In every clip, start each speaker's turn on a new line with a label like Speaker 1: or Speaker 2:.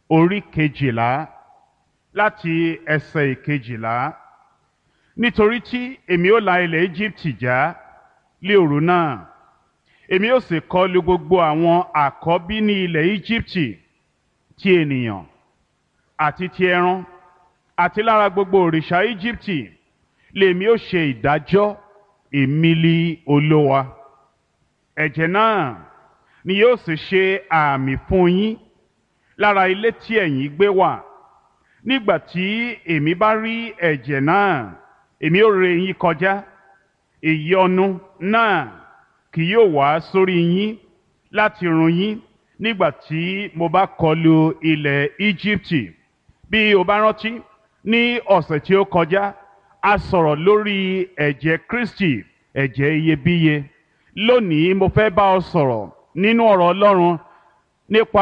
Speaker 1: orí kejìlá láti ẹsẹ̀ ìkejìlá. Nítorí tí èmi ó la ilẹ̀ Íjíbítì já lé òru náà, èmi ó sì kọlu gbogbo àwọn àkọ́bí ní ilẹ̀ Íjíbítì, ti ènìyàn àti ti ẹran àti lára gbogbo òrìṣà Íjíbítì lèmi ó ṣe ìdájọ́. Èmi li Olúwa. Ẹ̀jẹ̀ náà ni yóò sì ṣe àmì fún yín lára ilé tí ẹ̀yin gbé wà. Nígbà tí èmi bá rí ẹ̀jẹ̀ náà, èmi ó ré yín kọjá. Ìyọnu náà kì yóò wá sórí yín láti run yín nígbà tí mo bá kọlu ilẹ̀ Íjíbítì. Bí o bá rántí, ní ọ̀sẹ̀ tí ó kọjá a sọ̀rọ̀ lórí ẹ̀jẹ̀ Kristi, ẹ̀jẹ̀ iyebíye. Lónìí mo fẹ́ bá ọ sọ̀rọ̀ nínú ọ̀rọ̀ Ọlọ́run nípa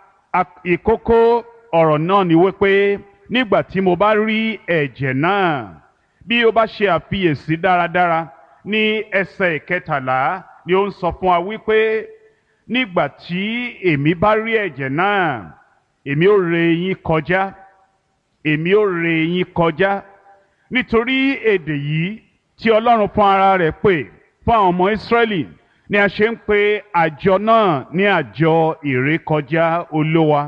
Speaker 1: ìkókó ọ̀rọ̀ náà ni wípé nígbà tí mo bá rí ẹ̀jẹ̀ náà. Bí o bá ṣe àfiyèsí dáradára ní ẹsẹ̀ ìkẹtàlá ni ó ń sọ fún wa wípé nígbà tí èmi bá rí ẹ̀jẹ̀ náà, èmi ó ré yín kọjá. Èmi ó ré yín kọjá. Nítorí èdè yìí tí Ọlọ́run fún ara rẹ̀ pè fún àwọn ọmọ Ísírẹ́lì ni a ṣe ń pe àjọ náà ní àjọ ìrékọjá Olúwa.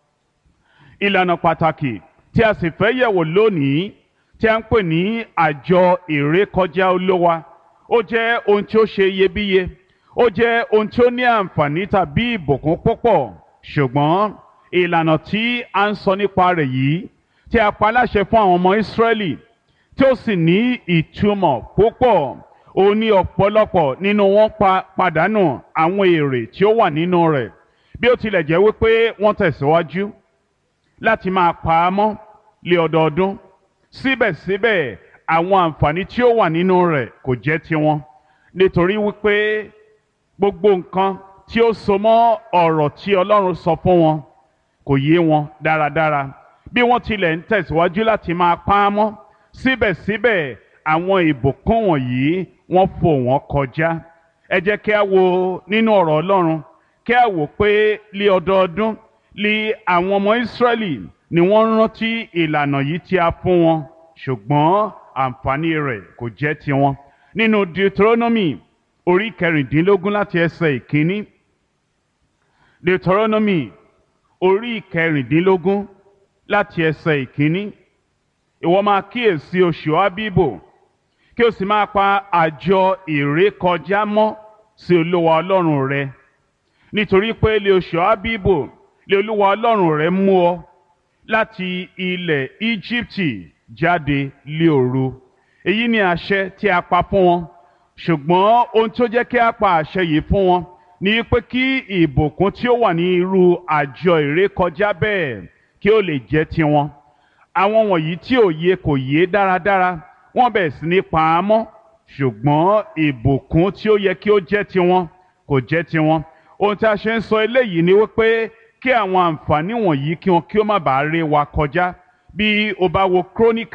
Speaker 1: Ìlànà pàtàkì tí a sì fẹ́ yẹ̀wò lónìí tí a ń pè ní àjọ ìrékọjá Olúwa, ó jẹ́ ohun tí ó ṣe iyebíye, ó jẹ́ ohun tí ó ní àǹfààní tàbí ìbùkún púpọ̀. Ṣùgbọ́n ìlànà tí a ń sọ nípa rẹ̀ yìí tí a pa láṣẹ fún àwọn ọmọ Ísírẹ́lì tí ó sì ní ìtumọ̀ púpọ̀, ó ní ọ̀pọ̀lọpọ̀ nínú wọn pàdánù àwọn èrè tí ó wà nínú rẹ̀. Bí ó tilẹ̀ jẹ́ wípé wọ́n tẹ̀síwájú láti máa pa á mọ́ lé ọdọọdún, síbẹ̀síbẹ̀ àwọn àǹfààní tí ó wà nínú rẹ̀ kò jẹ́ tiwọn, nítorí wípé gbogbo nǹkan tí ó so mọ́ ọ̀rọ̀ tí Ọlọ́run sọ fún wọn kò yé wọn dáradára. Bí wọ́n tilẹ̀ ń tẹ̀síwájú láti máa pa á mọ́, síbẹ̀síbẹ̀ àwọn ìbùkún wọ̀nyí wọ́n fò wọ́n kọjá. Ẹ jẹ́ kí a wo nínú ọ̀rọ̀ Ọlọ́run, kí a wò pé lé ọdọọdún lé àwọn ọmọ Ísírẹ́lì ni wọ́n rántí ìlànà yìí tí a fún wọn, ṣùgbọ́n àǹfààní rẹ̀ kò jẹ́ tiwọn. Nínú Deuteronomy orí kẹrìndínlógún láti ẹsẹ̀ ìkíní. Deuteronomy orí kẹrìndínlógún láti ẹsẹ̀ ìkíní. Ìwọ máa kíyèsí oṣù Ábíbò, kí o sì máa pa àjọ ìrékọjá mọ́ sí Olúwa Ọlọ́run rẹ. Nítorí pé lé oṣù Ábíbò lé Olúwa Ọlọ́run rẹ mú ọ láti ilẹ̀ Íjíbítì jáde lé òru. Èyí ni àṣẹ tí a pa fún wọn. Ṣùgbọ́n ohun tó jẹ́ kí a pa àṣẹ yìí fún wọn ni pé kí ìbùkún tí ó wà ní irú àjọ ìrékọjá bẹ́ẹ̀ kí ó lè jẹ́ tiwọn. Àwọn wọ̀nyí tí òye kò yé dáradára, wọ́n bẹ̀rẹ̀ sí ní pa á mọ́, ṣùgbọ́n ìbùkún tí ó yẹ kí ó jẹ́ tiwọn kò jẹ́ tiwọn. Ohun tí a ṣe ń sọ eléyìí ni wípé kí àwọn àǹfààní wọ̀nyí kí wọn kí ó má bàa ré wa kọjá. Bí o bá wo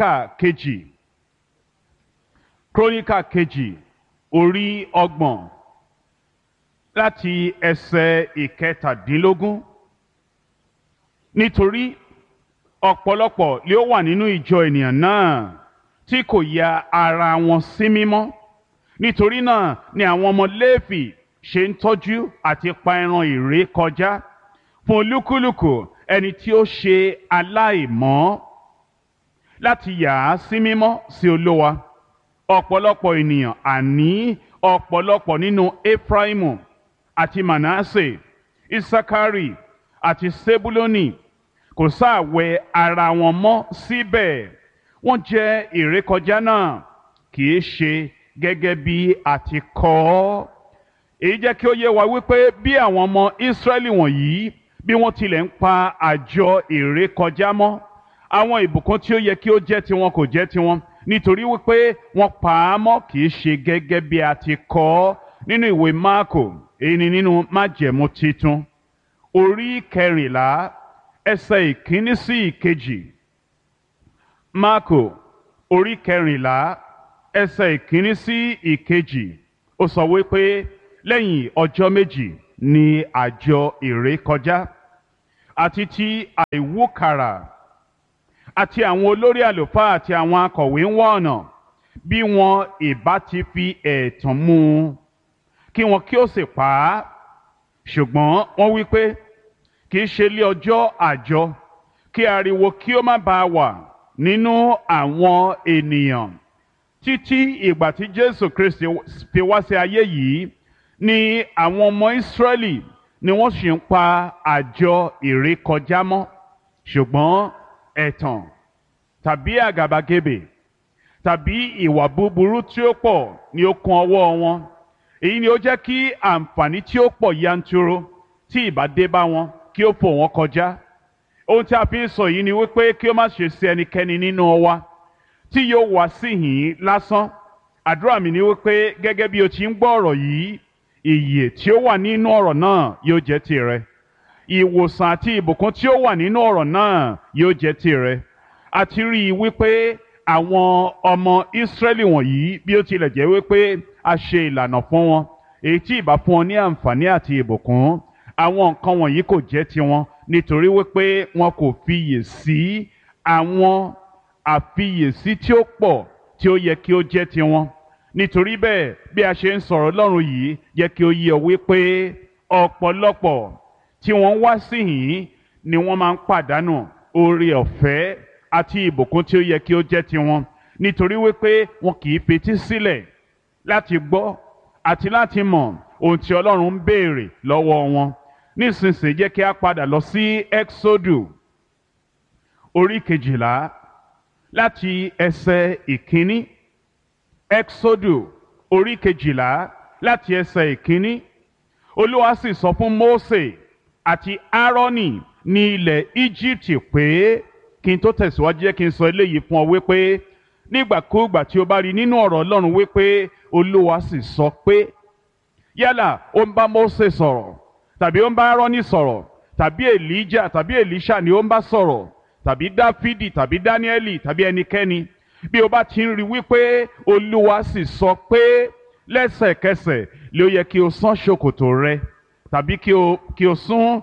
Speaker 1: Kíróníkà kejì orí 30 láti ẹsẹ̀ ìkẹtàdínlógún. Nítorí ọ̀pọ̀lọpọ̀ lé ó wà nínú ìjọ ènìyàn náà tí kò ya ara wọn sí mímọ́. Nítorí náà ni àwọn ọmọ Léfì ṣe ń tọ́jú àti pa ẹran ìrékọjá fún olúkúlùkù ẹni tí ó ṣe aláìmọ́, láti yà á sí mímọ́ sí Olúwa. Ọ̀pọ̀lọpọ̀ ènìyàn, àní ọ̀pọ̀lọpọ̀ nínú Éfráímù àti Mànásè, Ísákárì àti Sébúlónì kò sáà wẹ ara wọn mọ́ síbẹ̀. Wọ́n jẹ́ ìrékọjá náà kì í ṣe gẹ́gẹ́ bí a ti kọ ọ́. Èyí jẹ́ kí ó yé wa wípé bí àwọn ọmọ Ísírẹ́lì wọ̀nyí bí wọ́n tilẹ̀ ń pa àjọ ìrékọjá mọ́, àwọn ìbùkún tí ó yẹ kí ó jẹ́ tiwọn kò jẹ́ tiwọn, nítorí wípé wọ́n pa á mọ́ kì í ṣe gẹ́gẹ́ bí a ti kọ ọ́. Nínú ìwé Máàkò, èyí ni nínú Májẹ̀mú Titun orí 14 ẹsẹ̀ ìkíní sí ìkejì. Máàkò orí 14 ẹsẹ̀ ìkíní sí ìkejì. Ó sọ wípé lẹ́yìn ọjọ́ méjì ni àjọ ìrékọjá. àti ti àìwúkàrà, àti àwọn olórí àlùfáà àti àwọn akọ̀wé ń wá ọ̀nà bí wọn ìbá ti fi ẹ̀tàn mú un kí wọn kí ó sì pa á. Ṣùgbọ́n wọ́n wí pé kì í ṣe lé ọjọ́ àjọ, kí ariwo kí ó má bàa wà nínú àwọn ènìyàn. Títí ìgbà tí Jésù Kristi fi wá sí ayé yìí ni àwọn ọmọ Ísírẹ́lì ni wọ́n sì ń pa àjọ ìrékọjá mọ́. Ṣùgbọ́n ẹ̀tàn tàbí àgàbàgebè tàbí ìwà búburú tí ó pọ̀ ni ó kún ọwọ́ wọn. Èyí ni ó jẹ́ kí àǹfààní tí ó pọ̀ yanturu tí ìbá dé bá wọn kí ó fò wọ́n kọjá. Ohun tí a fi ń sọ yìí ni wípé kí ó má ṣe sí ẹnikẹ́ni nínú wa tí yóò wá síhìn lásán. Àdúrà mi ni wípé gẹ́gẹ́ bí o ti ń gbọ́ ọ̀rọ̀ yìí, ìyè tí ó wà nínú ọ̀rọ̀ náà yóò jẹ́ tìrẹ. Ìwòsàn àti ìbùkún tí ó wà nínú ọ̀rọ̀ náà yóò jẹ́ tìrẹ. A ti rí i wípé àwọn ọmọ Ísírẹ́lì wọ̀nyí, bí ó tilẹ̀ jẹ́ wípé a ṣe ìlànà fún wọn èyí tí ìbá fún wọn ní àǹfààní àti ìbùkún, àwọn nǹkan wọ̀nyí kò jẹ́ tiwọn nítorí wípé wọn kò fiyè sí àwọn àfiyèsí tí ó pọ̀ tí ó yẹ kí ó jẹ́ tiwọn. Nítorí bẹ́ẹ̀, bí a ṣe ń sọ̀rọ̀ Ọlọ́run yìí, yẹ kí ó yé ọ wípé ọ̀pọ̀lọpọ̀ tí wọ́n wá síhìn ni wọ́n máa ń pàdánù oore ọ̀fẹ́ àti ìbùkún tí ó yẹ kí ó jẹ́ tiwọn, nítorí wípé wọn kì í fetí sílẹ̀ láti gbọ́ àti láti mọ̀ ohun tí Ọlọ́run ń béèrè lọ́wọ́ wọn. Nísinsìnyí jẹ́ kí a padà lọ sí Ẹ́ksódù orí 12 láti ẹsẹ̀ ìkíní. Ẹ́ksódù orí 12 láti ẹsẹ̀ ìkíní. Olúwa sì sọ fún Mósè àti Áárónì ní ilẹ̀ Íjíbítì pé, kí n tó tẹ̀síwájú jẹ́ kí n sọ eléyìí fún ọ wípé nígbàkúùgbà tí o bá rí nínú ọ̀rọ̀ Ọlọ́run wípé Olúwa sì sọ pé, yálà ó ń bá Mósè sọ̀rọ̀ tàbí ó ń bá Áárónì sọ̀rọ̀ tàbí Èlíjà tàbí Èlíṣà ni ó ń bá sọ̀rọ̀ tàbí Dáfídì tàbí Dáníẹ́lì tàbí ẹnikẹ́ni, bí o bá ti ń rí wípé Olúwa sì sọ pé, lẹ́sẹ̀kẹsẹ̀ ló yẹ kí o sán ṣòkòtò rẹ tàbí kí o sún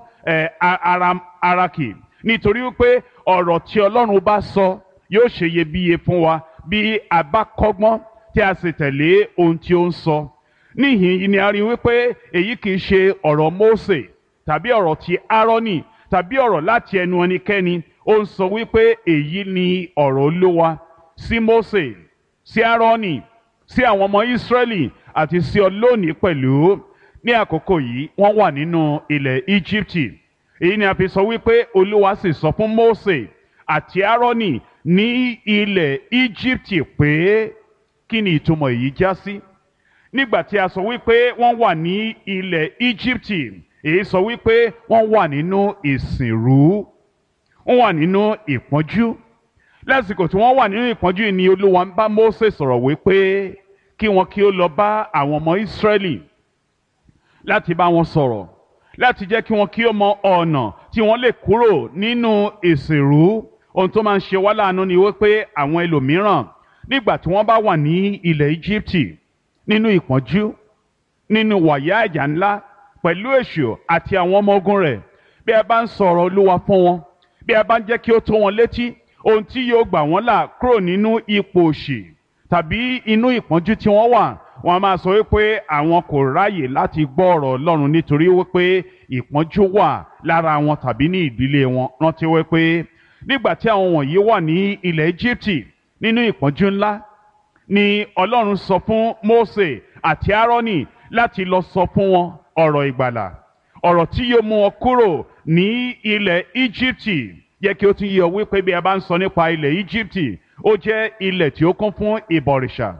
Speaker 1: ara kì, nítorí wípé ọ̀rọ̀ tí Ọlọ́run bá sọ yóò ṣe iyebíye fún wa bí a bá kọ́gbọ́n tí a sì tẹ̀lé ohun tí ó ń sọ. Níhìn-ín ni a rí wípé èyí kì í ṣe ọ̀rọ̀ Mósè tàbí ọ̀rọ̀ ti Áárónì tàbí ọ̀rọ̀ láti ẹnu ẹnikẹ́ni. Ó ń sọ wípé èyí ni ọ̀rọ̀ Olúwa sí Mósè, sí Áárónì, sí àwọn ọmọ Ísírẹ́lì àti sí ọ lónìí pẹ̀lú. Ní àkókò yìí wọ́n wà nínú ilẹ̀ Íjíbítì. Èyí ni a fi sọ wípé Olúwa sì sọ fún Mósè àti Áárónì ní ilẹ̀ Íjíbítì pé, kí ni ìtumọ̀ èyí já sí? Nígbà tí a sọ wípé wọ́n wà ní ilẹ̀ Íjíbítì, èyí sọ wípé wọ́n wà nínú ìsìnrú, wọ́n wà nínú ìpọ́njú. Lásìkò tí wọ́n wà nínú ìpọ́njú ni Olúwa ń bá Mósè sọ̀rọ̀ wípé kí wọn kí ó lọ bá àwọn ọmọ Ísírẹ́lì láti bá wọn sọ̀rọ̀, láti jẹ́ kí wọn kí ó mọ ọ̀nà tí wọ́n lè kúrò nínú ìsìnrú. Ohun tó máa ń ṣe wá láàánú ni wípé àwọn ẹlòmíràn nígbà tí wọ́n bá wà ní ilẹ̀ Íjíbítì nínú ìpọ́njú, nínú wàyà ìjà ńlá pẹ̀lú èṣù àti àwọn ọmọ ogun rẹ̀, bí a bá ń sọ̀rọ̀ Olúwa fún wọn, bí a bá ń jẹ́ kí ó tó wọn létí ohun tí yóò gbà wọ́n là kúrò nínú ipò òṣì tàbí inú ìpọ́njú tí wọ́n wà, wọ́n á máa sọ wípé àwọn kò ráyè láti gbọ́ ọ̀rọ̀ Ọlọ́run nítorí wípé ìpọ́njú wà lára wọn tàbí ní ìdílé wọn. Rántí wípé nígbà tí àwọn wọ̀nyí wà ní ilẹ̀ Íjíbítì nínú ìpọ́njú ńlá ni Ọlọ́run sọ fún Mósè àti Áárónì láti lọ sọ fún wọn ọ̀rọ̀ ìgbàlà, ọ̀rọ̀ tí yóò mú wọn kúrò ní ilẹ̀ Íjíbítì. Yẹ kí ó tún yé ọ wípé bí a bá ń sọ nípa ilẹ̀ Íjíbítì, ó jẹ́ ilẹ̀ tí ó kún fún ìbọ̀rìṣà.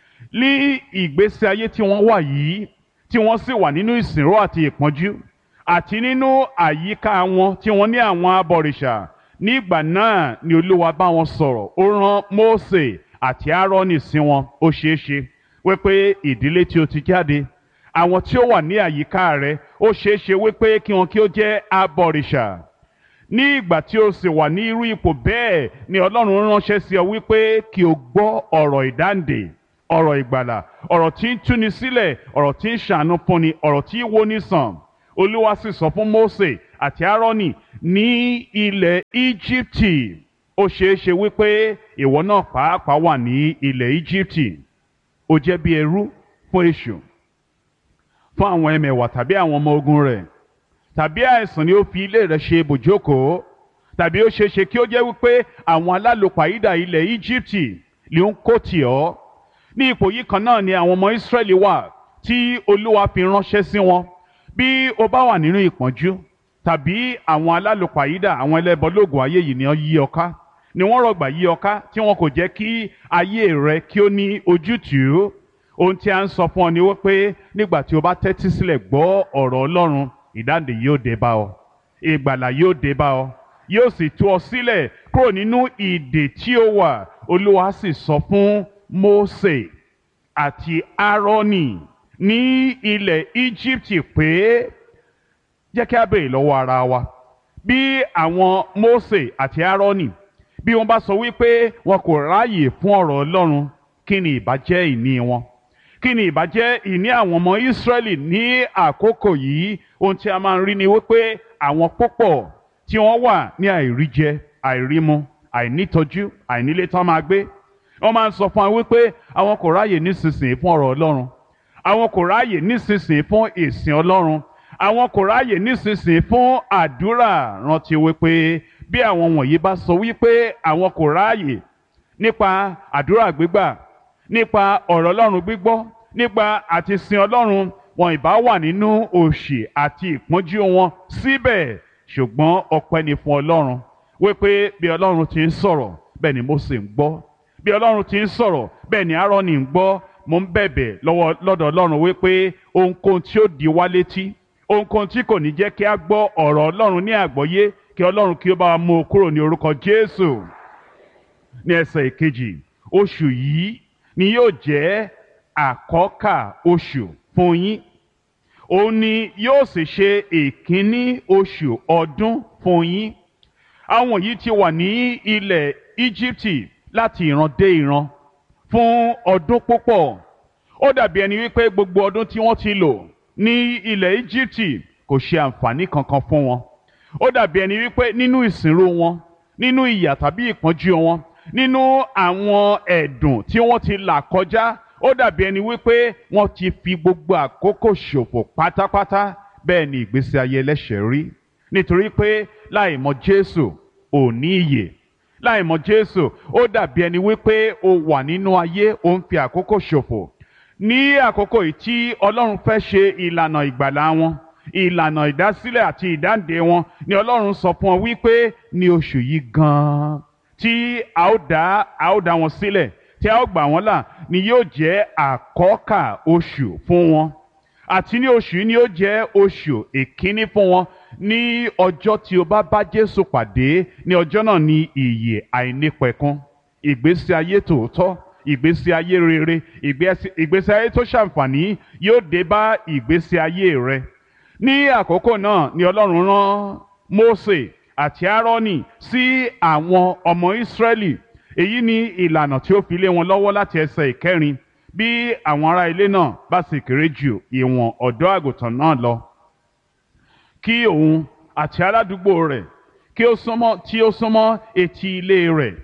Speaker 1: Ní ìgbésí ayé tí wọ́n wà yìí, tí wọ́n sì wà nínú ìsìnrú àti ìpọ́njú àti nínú àyíká wọn tí wọ́n ní àwọn abọ̀rìṣà, nígbà náà ni Olúwa bá wọn sọ̀rọ̀. Ó rán Mósè àti Áárónì sí wọn. Ó ṣeé ṣe wípé ìdílé tí ó ti jáde, àwọn tí ó wà ní àyíká rẹ, ó ṣeé ṣe wípé kí wọn kí ó jẹ́ abọ̀rìṣà. Ní ìgbà tí o sì wà ní irú ipò bẹ́ẹ̀ ni Ọlọ́run ránṣẹ́ sí ọ wípé kí o gbọ́ ọ̀rọ̀ ìdáǹdè, ọ̀rọ̀ ìgbàlà, ọ̀rọ̀ tí ń túni sílẹ̀, ọ̀rọ̀ tí ń ṣàánú fúnni, ọ̀rọ̀ tí ń wóni sàn. Olúwa sì sọ fún Mósè àti Áárónì ní ilẹ̀ Íjíbítì ó ṣeé ṣe wípé ìwọ náà pàápàá wà ní ilẹ̀ Íjíbítì ó jẹ́ bí ẹrú fún èṣù, fún àwọn ẹmẹ̀wà tàbí àwọn ọmọ ogun rẹ̀, tàbí àìsàn ni ó fi ilé rẹ̀ ṣe ibùjókòó, tàbí ó ṣeé ṣe kí ó jẹ́ wípé àwọn alálòpàídà ilẹ̀ Íjíbítì ló ń kó tì ọ́. Ní ipò yìí kan náà ni àwọn ọmọ Ísírẹ́lì wà tí Olúwa fi ránṣẹ́ sí wọn. Bí o bá wà nínú ìpọ́njú tàbí àwọn alálòpàídà àwọn ẹlẹ́bọlóògùn ayé yìí ni wọ́n yí ọ ká, ni wọ́n rọ̀gbà yí ọ ká tí wọn kò jẹ́ kí ayé rẹ kí ó ní ojútùú. Ohun tí a ń sọ fún ọ ni wípé nígbà tí o bá tẹ́tí sílẹ̀ gbọ́ ọ̀rọ̀ Ọlọ́run, ìdáǹdè yóò dé bá ọ, ìgbàlà yóò dé bá ọ, yóò sì tú ọ sílẹ̀ kúrò nínú ìdè tí ó wà. Olúwa sì sọ fún Mósè àti Áárónì ní ilẹ̀ Íjíbítì pé jẹ́ kí a béèrè lọ́wọ́ ara wa, bí àwọn Mósè àti Áárónì bí wọ́n bá sọ wípé wọn kò ráàyè fún ọ̀rọ̀ Ọlọ́run, kí ni ìbá jẹ́ ìní wọn? Kí ni ìbá jẹ́ ìní àwọn ọmọ Ísírẹ́lì ní àkókò yìí? Ohun tí a máa ń rí ni wípé àwọn púpọ̀ tí wọ́n wà ní àìríjẹ, àìrímu, àìnítọ́jú, àìnílé tán máa gbé, wọ́n máa ń sọ fún wa wípé àwọn kò ráàyè nísinsìnyí fún ọ̀rọ̀ Ọlọ́run, àwọn kò ráàyè nísinsìnyí fún ìsìn Ọlọ́run, àwọn kò ráàyè nísinsìnyí fún àdúrà. Rántí wípé bí àwọn wọ̀nyí bá sọ wípé àwọn kò ráàyè nípa àdúrà gbígbà, nípa ọ̀rọ̀ Ọlọ́run gbígbọ́, nípa àti sin Ọlọ́run, wọn ìbá wà nínú òṣì àti ìpọ́njú wọn síbẹ̀. Ṣùgbọ́n ọpẹ́ ni fún Ọlọ́run wípé bí Ọlọ́run ti ń sọ̀rọ̀ bẹ́ẹ̀ ni Mósè ń gbọ́, bí Ọlọ́run ti ń sọ̀rọ̀ bẹ́ẹ̀ ni Áárónì ń gbọ́. Mo ń bẹ̀bẹ̀ lọ́dọ̀ Ọlọ́run wípé ohunkóhun tí ó di wá létí, ohunkóhun tí kò ní jẹ́ kí a gbọ́ ọ̀rọ̀ Ọlọ́run ní àgbọ́yé, kí Ọlọ́run kí ó bá wa mú o kúrò ní orúkọ Jésù. Ní ẹsẹ̀ ìkejì, oṣù yìí ni yóò jẹ́ àkọ́kà oṣù fún yín, òun ni yóò sì ṣe ìkíní oṣù ọdún fún yín. Àwọn yìí ti wà ní ilẹ̀ Íjíbítì láti ìran dé ìran fún ọdún púpọ̀. Ó dàbí ẹni wípé gbogbo ọdún tí wọ́n ti lò ní ilẹ̀ Íjíbítì kò ṣe àǹfààní kankan fún wọn. Ó dàbí ẹni wípé nínú ìsìnrú wọn, nínú ìyà tàbí ìpọ́njú wọn, nínú àwọn ẹ̀dùn tí wọ́n ti là kọjá, ó dàbí ẹni wípé wọ́n ti fi gbogbo àkókò ṣòfò pátápátá. Bẹ́ẹ̀ ni ìgbésí ayé ẹlẹ́ṣẹ̀ rí, nítorí pé láì mọ̀ Jésù ò ní ìyè. Láì mọ̀ Jésù ó dàbí ẹni wípé o wà nínú ayé, o ń fi àkókò ṣòfò. Ní àkókò yìí tí Ọlọ́run fẹ́ ṣe ìlànà ìgbàlà wọn, ìlànà ìdásílẹ̀ àti ìdáǹdè wọn, ni Ọlọ́run sọ fún ọ wípé ní oṣù yìí gan-an tí a ó dá wọn sílẹ̀, tí a ó gbà wọ́n là, ni yóò jẹ́ àkọ́kà oṣù fún wọn. Àti ní oṣù yìí ni yóò jẹ́ oṣù ìkíní fún wọn. Ní ọjọ́ tí o bá bá Jésù pàdé, ní ọjọ́ náà ni ìyè àìnípẹ̀kun, ìgbésí ayé tòótọ́, ìgbésí ayé rere, ìgbésí ayé tó ṣàǹfààní yóò dé bá ìgbésí ayé rẹ. Ní àkókò náà ni Ọlọ́run rán Mósè àti Áárónì sí àwọn ọmọ Ísírẹ́lì. Èyí ni ìlànà tí ó fi lé wọn lọ́wọ́ láti ẹsẹ̀ ìkẹrin. Bí àwọn ará ilé náà bá sì kéré ju ìwọ̀n ọ̀dọ́ àgùntàn náà lọ, kí òun àti aládùúgbò rẹ̀ kí ó súnmọ́ etí ilé rẹ̀,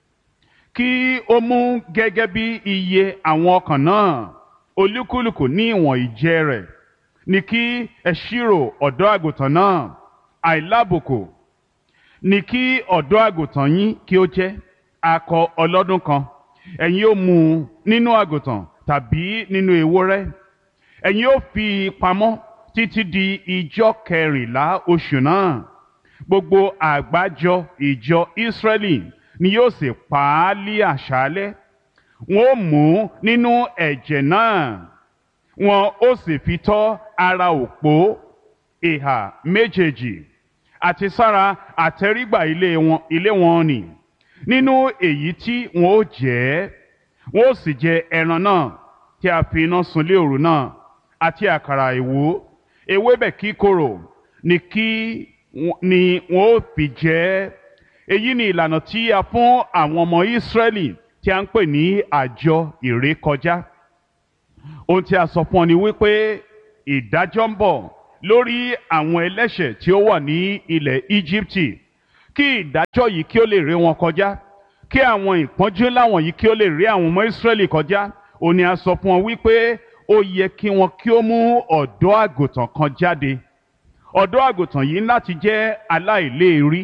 Speaker 1: kí ó mú gẹ́gẹ́ bí iye àwọn ọkàn náà, olúkúlùkù ní ìwọ̀n ìjẹ rẹ̀, ní kí ẹ ṣírò ọ̀dọ́ àgùntàn náà. Àìlábùkù ní kí ọ̀dọ́ àgùntàn yín kí ó jẹ́, akọ ọlọ́dún kan. Ẹ̀yin ó mú un nínú àgùntàn tàbí nínú ewúrẹ́. Ẹ̀yin ó fi pamọ́ títí di ijọ́ kẹrìnlá oṣù náà. Gbogbo àgbájọ ìjọ Ísírẹ́lì ni yóò sì pa á lí àṣálẹ́. Wọn ó mú nínú ẹ̀jẹ̀ náà, wọn ó sì fi tọ́ ara òpó ìhà méjèèjì àti sára àtẹ́rígbà ilé wọn nì. Nínú èyí tí wọn ó jẹ, wọn ó sì jẹ ẹran náà tí a fi iná sun lé òru náà, àti àkàrà ìwú, ewébẹ̀ kíkorò ni wọn ó fi jẹ. Èyí ni ìlànà tí a fún àwọn ọmọ Ísírẹ́lì tí a ń pè ní àjọ ìrékọjá. Ohun tí a sọ fún ọ ni wípé ìdájọ́ ń bọ̀ lórí àwọn ẹlẹ́ṣẹ̀ tí ó wà ní ilẹ̀ Íjíbítì, kí ìdájọ́ yìí kí ó lè ré wọn kọjá, kí àwọn ìpọ́njú láwọn yìí kí ó lè rí àwọn ọmọ Ísírẹ́lì kọjá. Ó ní a sọ fún wọn wípé ó yẹ kí wọn kí ó mú ọ̀dọ́ àgùntàn kan jáde. Ọ̀dọ́ àgùntàn yìí ní láti jẹ́ aláìléèrí,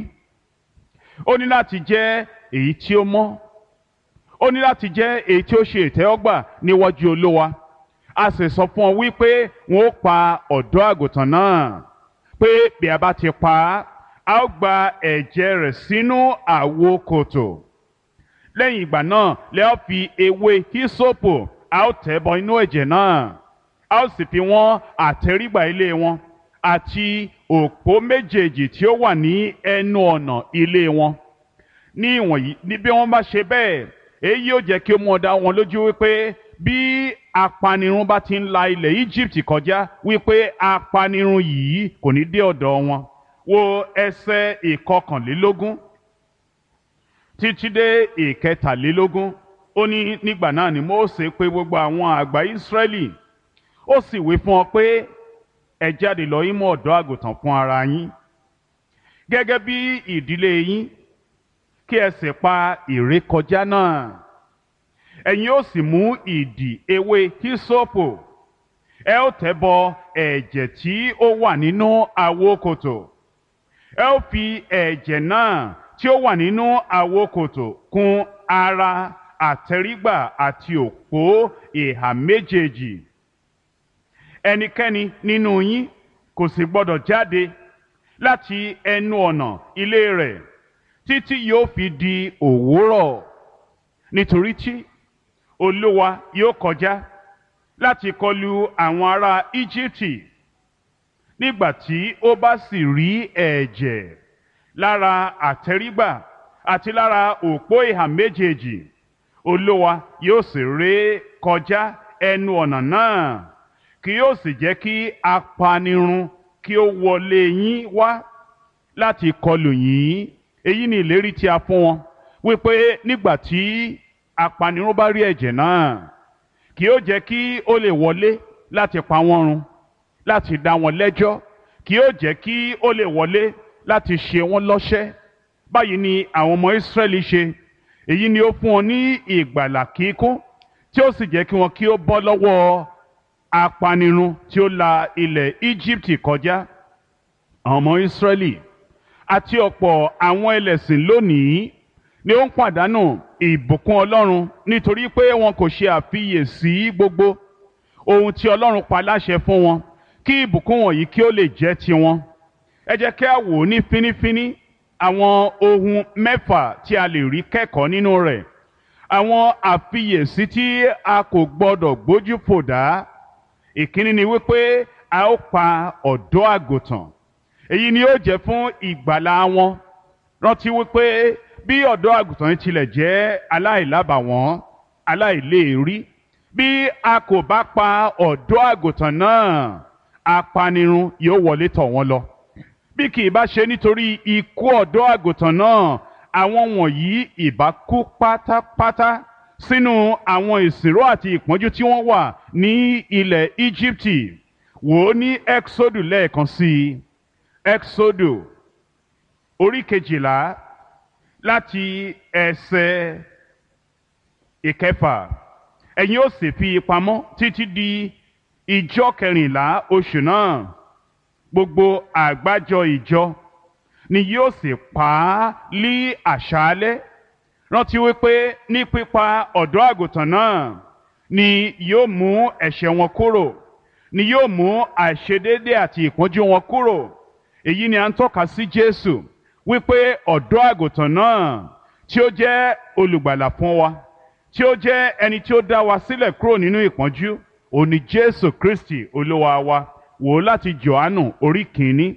Speaker 1: ó ní láti jẹ́ èyí tí ó mọ́, ó ní láti jẹ́ èyí tí ó ṣe ìtẹ́wọ́gbà níwájú Olúwa. A sì sọ fún ọ wípé wọn ó pa ọ̀dọ́ àgùntàn náà, pé bí a bá ti pa á, a ó gba ẹ̀jẹ̀ rẹ̀ sínú àwo kòtò. Lẹ́yìn ìgbà náà lẹ́ ó fi ewé hísópù, a ó tẹ̀ bọ inú ẹ̀jẹ̀ náà, a ó sì fi wọ́n àtẹ́rígbà ilé wọn àti òpó méjèèjì tí ó wà ní ẹnu ọ̀nà ilé wọn. Ní ìwọ̀nyí ní bí wọ́n bá ṣe bẹ́ẹ̀, èyí yóò jẹ́ kí ó mú ọ dá wọn lójú wípé bí apanirun bá ti ń la ilẹ̀ Egypt kọjá, wípé apanirun yìí kò ní dé ọ̀dọ̀ wọn. Wo ẹsẹ̀ ìkọkànlélógún títí dé ìkẹtàlélógún. Ó ní nígbà náà ni Mósè pè gbogbo àwọn àgbà Ísírẹ́lì, ó sì wí fún ọ pé ẹ jáde lọ yín mú ọ̀dọ́ àgùntàn fún ara yín gẹ́gẹ́ bí ìdílé yín, kí ẹ sì pa ìrékọjá náà. Ẹ̀yin ó sì mú ìdì ewé hísópù, ẹ ó tẹ̀ bọ ẹ̀jẹ̀ tí ó wà nínú àwo kòtò. Ẹ ó fi ẹ̀jẹ̀ náà tí ó wà nínú àwo kòtò kùn ara àtẹ́rígbà àti òpó ìhà méjèèjì. Ẹnikẹ́ni nínú yín kò sì gbọdọ̀ jáde láti ẹnu ọ̀nà ilé rẹ̀ títí yóò fi di òwúrọ̀, nítorí tí Olúwa yóò kọjá láti kọlu àwọn ará Íjíbítì. Nígbà tí ó bá sì rí ẹ̀jẹ̀ lára àtẹ́rígbà àti lára òpó ìhà méjèèjì, Olúwa yóò sì ré kọjá ẹnu ọ̀nà náà, kì yóò sì jẹ́ kí apanirun kí ó wọlé yín wá láti kọlù yín. Èyí ni ìlérí tí a fún wọn, wípé nígbà tí apanirun bá rí ẹ̀jẹ̀ náà, kì yóò jẹ́ kí ó lè wọlé láti pa wọ́n run, láti dá wọn lẹ́jọ́, kì yóò jẹ́ kí ó lè wọlé láti ṣe wọ́n lọ́ṣẹ́. Báyìí ni àwọn ọmọ Ísírẹ́lì ṣe. Èyí ni ó fún wọn ní ìgbàlà kíkún, tí ó sì jẹ́ kí wọn kí ó bọ́ lọ́wọ́ apanirun tí ó la ilẹ̀ Íjíbítì kọjá. Àwọn ọmọ Ísírẹ́lì àti ọ̀pọ̀ àwọn ẹlẹ́sìn lónìí ni ó ń pàdánù ìbùkún Ọlọ́run nítorí pé wọn kò ṣe àfiyèsí gbogbo ohun tí Ọlọ́run pa láṣẹ fún wọn, kí ìbùkún wọ̀nyí kí ó lè jẹ́ tiwọn. Ẹ jẹ́ kí a wò ó ní fínífíní àwọn ohun mẹ́fà tí a lè rí kẹ́kọ̀ọ́ nínú rẹ̀. Àwọn àfiyèsí tí a kò gbọdọ̀ gbójú fò dá. Ìkíní ni wípé a ó pa ọ̀dọ́ àgùntàn. Èyí ni ó jẹ́ fún ìgbàlà wọn. Rántí wípé bí ọ̀dọ́ àgùntàn yìí tilẹ̀ jẹ́ aláìlábàwọ́n, aláìléèrí, bí a kò bá pa ọ̀dọ́ àgùntàn náà, apanirun yóò wọlé tọ̀ wọ́n lọ. Bí kì í bá ṣe nítorí ikú ọ̀dọ́ àgùntàn náà, àwọn wọ̀nyí ìbá kú pátápátá sínú àwọn ìsìnró àti ìpọ́njú tí wọ́n wà ní ilẹ̀ Íjíbítì. Wò ó ní Ẹ́kísódù lẹ́ẹ̀kan sí i. Ẹ́kísódù orí 12 láti ẹsẹ̀ 6. Ẹ̀yin ó sì fi pamọ́ títí di ìjọ 14 oṣù náà. Gbogbo àgbájọ ìjọ ni yóò sì pa á lí àṣálẹ́. Rántí wípé ní pípa ọ̀dọ́ àgùntàn náà ni yóò mú ẹ̀ṣẹ̀ wọn kúrò, ni yóò mú àìṣedéédé àti ìpọ́njú wọn kúrò. Èyí ni à ń tọ́ka sí Jésù, wípé ọ̀dọ́ àgùntàn náà tí ó jẹ́ olùgbàlà fún wa, tí ó jẹ́ ẹni tí ó dá wa sílẹ̀ kúrò nínú ìpọ́njú, òun ni Jésù Kristi Olúwa wa. Wò ó láti Jòhánù orí 1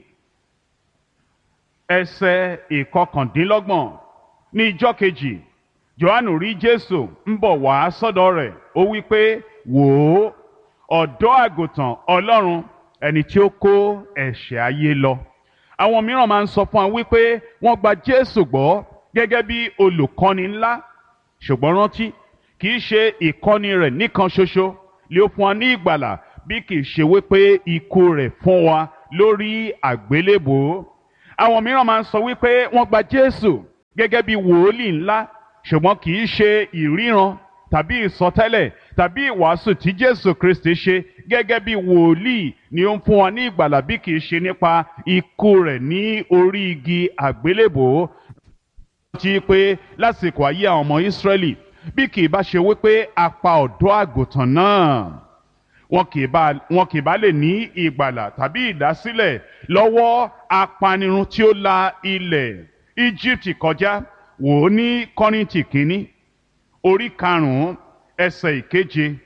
Speaker 1: ẹsẹ̀ 29. Ní ijọ́ kejì, Jòhánù rí Jésù ń bọ̀ wá sọ́dọ̀ rẹ̀. Ó wí pé, wò ó, ọ̀dọ́ àgùntàn Ọlọ́run, ẹni tí ó kó ẹ̀ṣẹ̀ ayé lọ. Àwọn mìíràn máa ń sọ fún wa wípé wọ́n gba Jésù gbọ́ gẹ́gẹ́ bí olùkọ́ni ńlá. Ṣùgbọ́n rántí, kì í ṣe ìkọ́ni rẹ̀ nìkan ṣoṣo lé ó fún wa ní ìgbàlà, bí kì í ṣe wípé ikú rẹ̀ fún wa lórí àgbélébùú. Àwọn mìíràn máa ń sọ wípé wọ́n gba Jésù gẹ́gẹ́ bí wòlíì ńlá, ṣùgbọ́n kì í ṣe ìríran tàbí ìsọtẹ́lẹ̀ tàbí ìwàásù tí Jésù Kristi ṣe gẹ́gẹ́ bí wòlíì ni ó ń fún wa ní ìgbàlà, bí kì í ṣe nípa ikú rẹ̀ ní orí igi àgbélébùú. Ti pé lásìkò ayé àwọn ọmọ Ísírẹ́lì, bí kì í bá ṣe wípé a pa ọ̀dọ́ àgùntàn náà, wọn kì í bá lè ní ìgbàlà tàbí ìdásílẹ̀ lọ́wọ́ apanirun tí ó la ilẹ̀ Íjíbítì kọjá. Wò ó ní Kọ́ríńtì kínní orí 5 ẹsẹ̀ 7.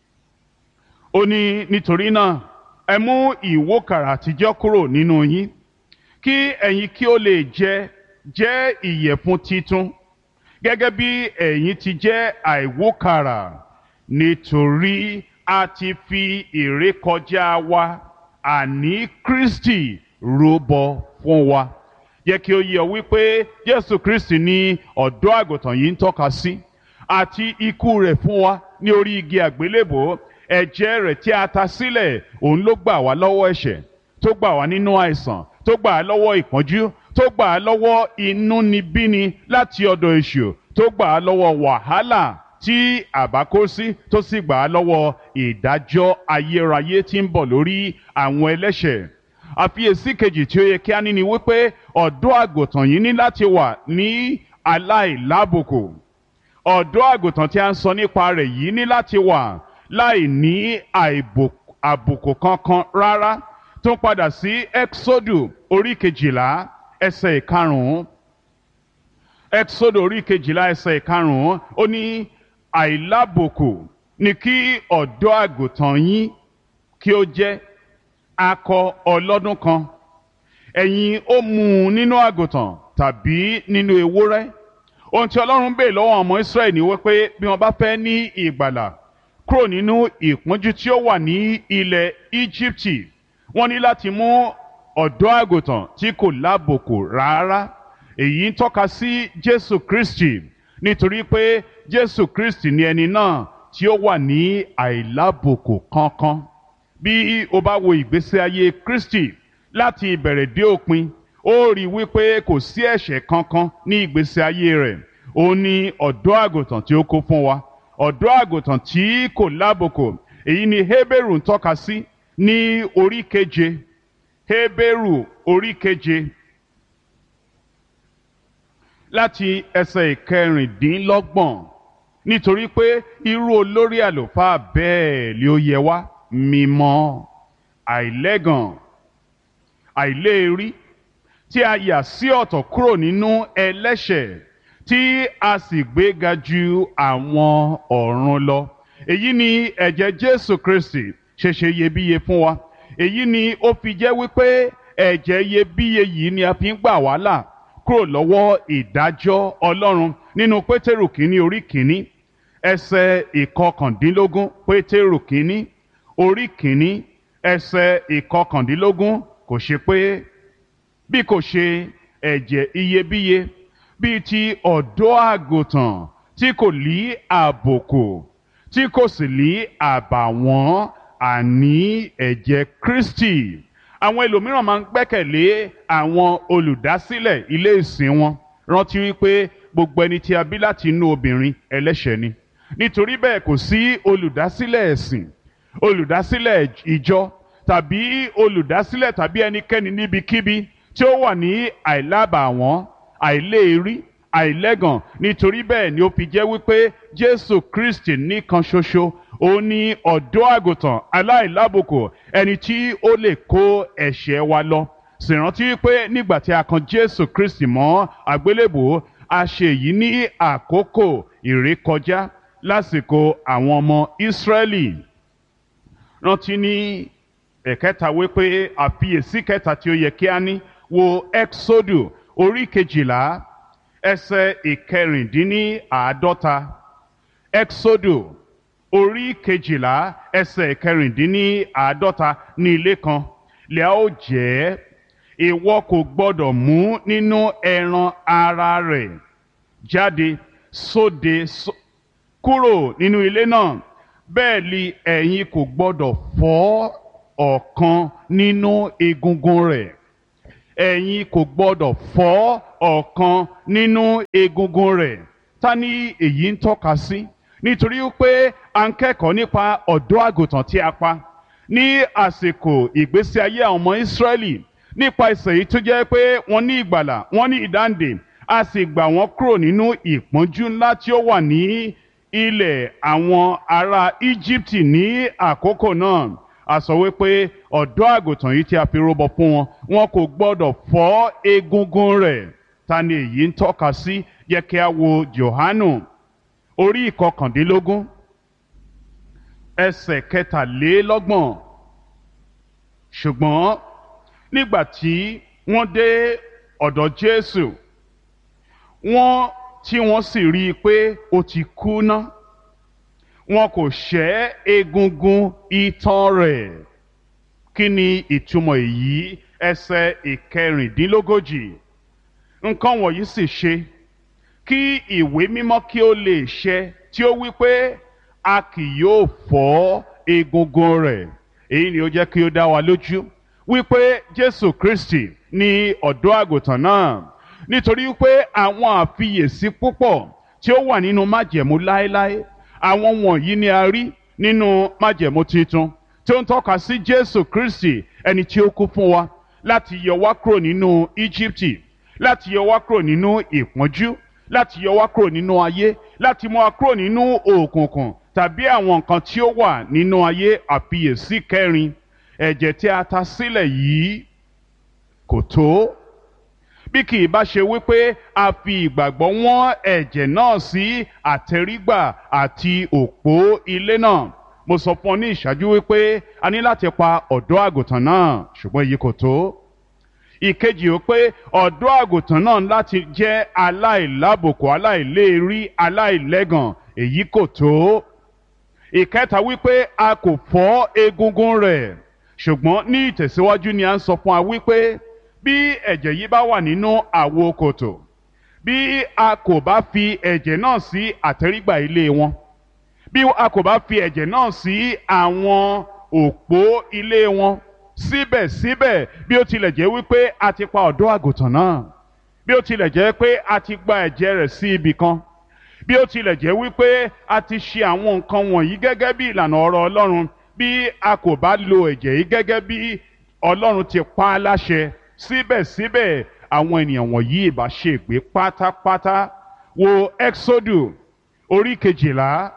Speaker 1: Ó ní, nítorí náà ẹ mú ìwókàrà àtijọ́ kúrò nínú yín, kí ẹ̀yin kí ó lè jẹ́ ìyẹ̀fun titun, gẹ́gẹ́ bí ẹ̀yin ti jẹ́ àìwókàrà, nítorí a ti fi ìrékọjá wa, àní Kristi, rúbọ fún wa. Yẹ kí ó yé ọ wípé Jésù Kristi ni ọ̀dọ́ àgùntàn yìí ń tọ́ka sí, àti ikú rẹ̀ fún wa ní orí igi àgbélébùú. Ẹ̀jẹ̀ rẹ̀ tí a ta sílẹ̀, òun ló gbà wá lọ́wọ́ ẹ̀ṣẹ̀, tó gbà wá nínú àìsàn, tó gbà á lọ́wọ́ ìpọ́njú, tó gbà á lọ́wọ́ inúnibíni láti ọ̀dọ̀ èṣù, tó gbà á lọ́wọ́ wàhálà tí àbá kó sí, tó sì gbà á lọ́wọ́ ìdájọ́ ayérayé tí ń bọ̀ lórí àwọn ẹlẹ́ṣẹ̀. Àfiyèsí kejì tí ó yẹ kí a ní ni wípé ọ̀dọ́ àgùntàn yìí ní láti wà ní aláìlábùkù. Ọ̀dọ́ àgùntàn tí a ń sọ nípa rẹ̀ yìí ní láti wà láì ní àbùkù kankan rárá. Tó ń padà sí Ẹ́kísódù orí 12 ẹsẹ̀ 5. Ẹ́kísódù orí 12 ẹsẹ̀ 5, ó ní, àìlábùkù ni kí ọ̀dọ́ àgùntàn yín kí ó jẹ́, akọ ọlọ́dún kan. Ẹ̀yin ó mú un nínú àgùntàn tàbí nínú ewúrẹ́. Ohun tí Ọlọ́run béèrè lọ́wọ́ ọmọ Ísírẹ́lì ni wípé bí wọ́n bá fẹ́ ní ìgbàlà kúrò nínú ìpọ́njú tí ó wà ní ilẹ̀ Íjíbítì, wọ́n ní láti mú ọ̀dọ́ àgùntàn tí kò lábùkù rárá. Èyí ń tọ́ka sí Jésù Kristi, nítorí pé Jésù Kristi ni ẹni náà tí ó wà ní àìlábùkù kankan. Bí o bá wo ìgbésí ayé Kristi láti ìbẹ̀rẹ̀ dé òpin, ó rí wípé kò sí ẹ̀ṣẹ̀ kankan ní ìgbésí ayé rẹ̀. Ó ní ọ̀dọ́ àgùntàn tí ó kó fún wa, ọ̀dọ́ àgùntàn tí kò lábùkù. Èyí ni Hébérù ń tọ́ka sí ní orí 7. Hébérù orí 7 láti ẹsẹ̀ 26. Nítorí pé irú olórí àlùfáà bẹ́ẹ̀ ni ó yẹ wá, mímọ́, àìlẹ́gàn, àìléèrí, tí a yà sí ọ̀tọ̀ kúrò nínú ẹlẹ́ṣẹ̀, tí a sì gbéga ju àwọn ọ̀run lọ. Èyí ni ẹ̀jẹ̀ Jésù Kristi ṣẹ̀ṣẹ̀ iyebíye fún wa. Èyí ni ó fi jẹ́ wípé ẹ̀jẹ̀ iyebíye yìí ni a fi ń gbà wá là kúrò lọ́wọ́ ìdájọ́ Ọlọ́run. Nínú Pétérù kínní orí 1 ẹsẹ̀ 19. Pétérù kínní orí 1 ẹsẹ̀ 19. Kò ṣe pé bí kò ṣe ẹ̀jẹ̀ iyebíye bíi ti ọ̀dọ́ àgùntàn tí kò lí àbùkù, tí kò sì lí àbàwọ́n, àní ẹ̀jẹ̀ Kristi. Àwọn ẹlòmíràn máa ń gbẹ́kẹ̀lé àwọn olùdásílẹ̀ ilé ìsìn wọn. Rántí wípé gbogbo ẹni tí a bí láti inú obìnrin ẹlẹ́ṣẹ̀ ni. Nítorí bẹ́ẹ̀ kò sí olùdásílẹ̀ ẹ̀sìn, olùdásílẹ̀ ìjọ tàbí olùdásílẹ̀ tàbí ẹnikẹ́ni níbikíbi tí ó wà ní àìlábàwọ́n, àìléèrí, àìlẹ́gàn. Nítorí bẹ́ẹ̀ ni ó fi jẹ́ wípé Jésù Kristi nìkan ṣoṣo, ó ní ọ̀dọ́ àgùntàn aláìlábùkù, ẹni tí ó lè kó ẹ̀ṣẹ̀ wa lọ. Sì rántí wípé nígbà tí a kan Jésù Kristi mọ́ àgbélébùú, a ṣe èyí ní àkókò ìrékọjá lásìkò àwọn ọmọ Ísírẹ́lì. Rántí ní ẹ̀kẹta wípé àfiyèsí kẹta tí ó yẹ kí a ní, wo Ẹ́kísódù orí 12 ẹsẹ̀ 54. Ẹ́kísódù orí 12 ẹsẹ̀ 54. Ní ilé kan lè a ó jẹ́, ìwọ kò gbọdọ̀ mú nínú ẹran ara rẹ̀ jáde sóde kúrò nínú ilé náà. Bẹ́ẹ̀ ni ẹ̀yin kò gbọdọ̀ fọ́ ọ̀kan nínú egungun rẹ̀. Ẹ̀yin kò gbọdọ̀ fọ́ ọ̀kan nínú egungun rẹ̀. Ta ni èyí ń tọ́ka sí? Nítorí pé a ń kẹ́kọ̀ọ́ nípa ọ̀dọ́ àgùntàn tí a pa ní àsìkò ìgbésí ayé àwọn ọmọ Ísírẹ́lì, nípa ìsẹ̀ yìí tó jẹ́ pé wọ́n ní ìgbàlà, wọ́n ní ìdáǹdè, a sì gbà wọ́n kúrò nínú ìpọ́njú ńlá tí ó wà ní ilẹ̀ àwọn ará Íjíbítì ní àkókò náà. A sọ wípé ọ̀dọ́ àgùntàn yìí tí a fi rúbọ fún wọn, wọn kò gbọdọ̀ fọ́ egungun rẹ̀. Ta ni èyí ń tọ́ka sí? Yẹ kí a wo Jòhánù orí ìkọkàndínlógún ẹsẹ̀ kẹtàlélọ́gbọ̀n. Ṣùgbọ́n nígbà tí wọ́n dé ọ̀dọ̀ Jésù, tí wọ́n sì rí i pé ó ti kú ná, wọn kò ṣẹ́ egungun itan rẹ̀. Kí ni ìtumọ̀ èyí? Ẹsẹ̀ ìkẹrìndínlógójì. Nǹkan wọ̀nyí sì ṣe kí ìwé mímọ́ kí ó lè ṣẹ tí ó wí pé a kì yóò fọ́ egungun rẹ̀. Èyí ni ó jẹ́ kí ó dá wa lójú wípé Jésù Kristi ni ọ̀dọ́ àgùntàn náà, nítorí pé àwọn àfiyèsí púpọ̀ tí ó wà nínú májẹ̀mú láéláé, àwọn wọ̀nyí ni a rí nínú májẹ̀mú titun tí ó ń tọ́ka sí Jésù Kristi, ẹni tí ó kú fún wa láti yọ wá kúrò nínú Íjíbítì, láti yọ wá kúrò nínú ìpọ́njú, láti yọ wá kúrò nínú ayé, láti mú wa kúrò nínú òkùnkùn tàbí àwọn nǹkan tí ó wà nínú ayé. Àfiyèsí kẹrin, ẹ̀jẹ̀ tí a ta sílẹ̀ yìí kò tó, bí kì í bá ṣe wípé a fi ìgbàgbọ́ wọ́n ẹ̀jẹ̀ náà sí àtẹrígbà àti òpó ilé náà. Mo sọ fún ọ ní ìṣáájú wípé a ní láti pa ọ̀dọ́ àgùntàn náà, ṣùgbọ́n èyí kò tó. Ìkejì ó pé ọ̀dọ́ àgùntàn náà láti jẹ́ aláìlábùkù, aláìléèrí, aláìlẹ́gàn, èyí kò tó. Ìkẹta wípé a kò fọ́ egungun rẹ̀, ṣùgbọ́n ní ìtẹ̀síwájú ni a ń sọ fún wa wípé bí ẹ̀jẹ̀ yìí bá wà nínú àwo kòtò, bí a kò bá fi ẹ̀jẹ̀ náà sí àtẹ́rígbà ilé wọn, bí a kò bá fi ẹ̀jẹ̀ náà sí àwọn òpó ilé wọn, síbẹ̀síbẹ̀ bí ó tilẹ̀ jẹ́ wípé a ti pa ọ̀dọ́ àgùntàn náà, bí ó tilẹ̀ jẹ́ pé a ti gba ẹ̀jẹ̀ rẹ̀ sí ibì kan, bí ó tilẹ̀ jẹ́ wípé a ti ṣe àwọn nǹkan wọ̀nyí gẹ́gẹ́ bí ìlànà ọ̀rọ̀ Ọlọ́run, bí a kò bá lo ẹ̀jẹ̀ yìí gẹ́gẹ́ bí Ọlọ́run ti pa á láṣẹ, síbẹ̀síbẹ̀ àwọn ènìyàn wọ̀nyí ìbá ṣègbé pátápátá. Wo Ẹ́ksódù orí kejìlá,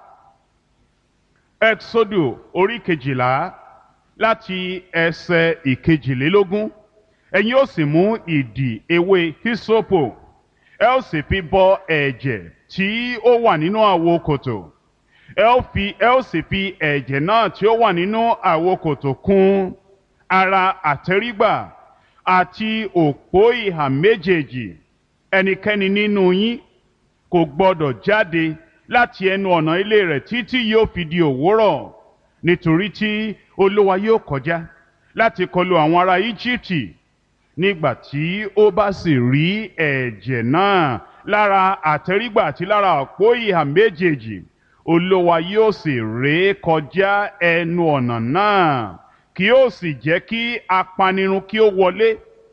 Speaker 1: Ẹ́ksódù orí kejìlá láti ẹsẹ̀ ìkejìlélógún. Ẹ̀yin ó sì mú ìdì ewé hísópù, ẹ ó sì fi bọ ẹ̀jẹ̀ tí ó wà nínú àwo kòtò, ẹ ó sì fi ẹ̀jẹ̀ náà tí ó wà nínú àwo kòtò kùn ara àtẹ́rígbà àti òpó ìhà méjèèjì. Ẹnikẹ́ni nínú yín kò gbọdọ̀ jáde láti ẹnu ọ̀nà ilé rẹ̀ títí yóò fi di òwúrọ̀, nítorí tí Olúwa yóò kọjá láti kọlu àwọn ará Íjíbítì. Nígbà tí ó bá sì rí ẹ̀jẹ̀ náà lára àtẹ́rígbà àti lára òpó ìhà méjèèjì, Olúwa yóò sì ré kọjá ẹnu ọ̀nà náà, kì yóò sì jẹ́ kí apanirun kí ó wọlé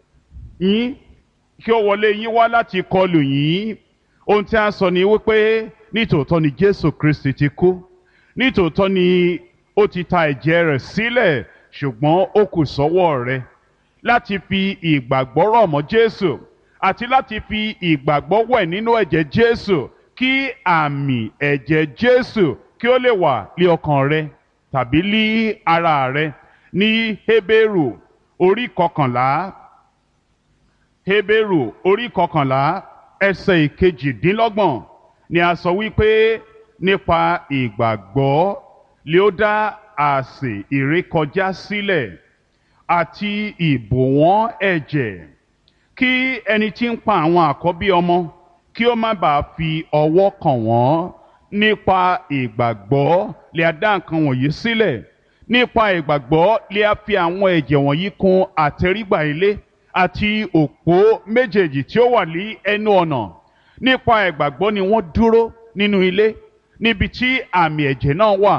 Speaker 1: yín wá láti kọlù yín. Ohun tí a sọ ni wípé nítòótọ́ ni Jésù Kristi ti kú, nítòótọ́ ni ó ti ta ẹ̀jẹ̀ rẹ̀ sílẹ̀, ṣùgbọ́n ó kù sọ́wọ́ rẹ láti fi ìgbàgbọ́ rọ̀ mọ́ Jésù àti láti fi ìgbàgbọ́ wẹ̀ nínú ẹ̀jẹ̀ Jésù, kí àmì ẹ̀jẹ̀ Jésù kí ó lè wà lé ọkàn rẹ tàbí lé ara rẹ. Ní Hébérù orí kọkànlá, Hébérù orí kọkànlá ẹsẹ̀ ìkejìdínlọ́gbọ̀n ni a sọ wípé nípa ìgbàgbọ́ lé ó dá àsè ìrékọjá sílẹ̀ àti ìbòwọ́n ẹ̀jẹ̀, kí ẹni tí ń pa àwọn àkọ́bí ọmọ kí ó má bàa fi ọwọ́ kàn wọ́n. Nípa ìgbàgbọ́ lè a dá nǹkan wọ̀nyí sílẹ̀, nípa ìgbàgbọ́ lè a fi àwọn ẹ̀jẹ̀ wọ̀nyí kùn àtẹ́rígbà ilé àti òpó méjèèjì tí ó wà ní ẹnu ọ̀nà. Nípa ìgbàgbọ́ ni wọ́n dúró nínú ilé níbi tí àmì ẹ̀jẹ̀ náà wà,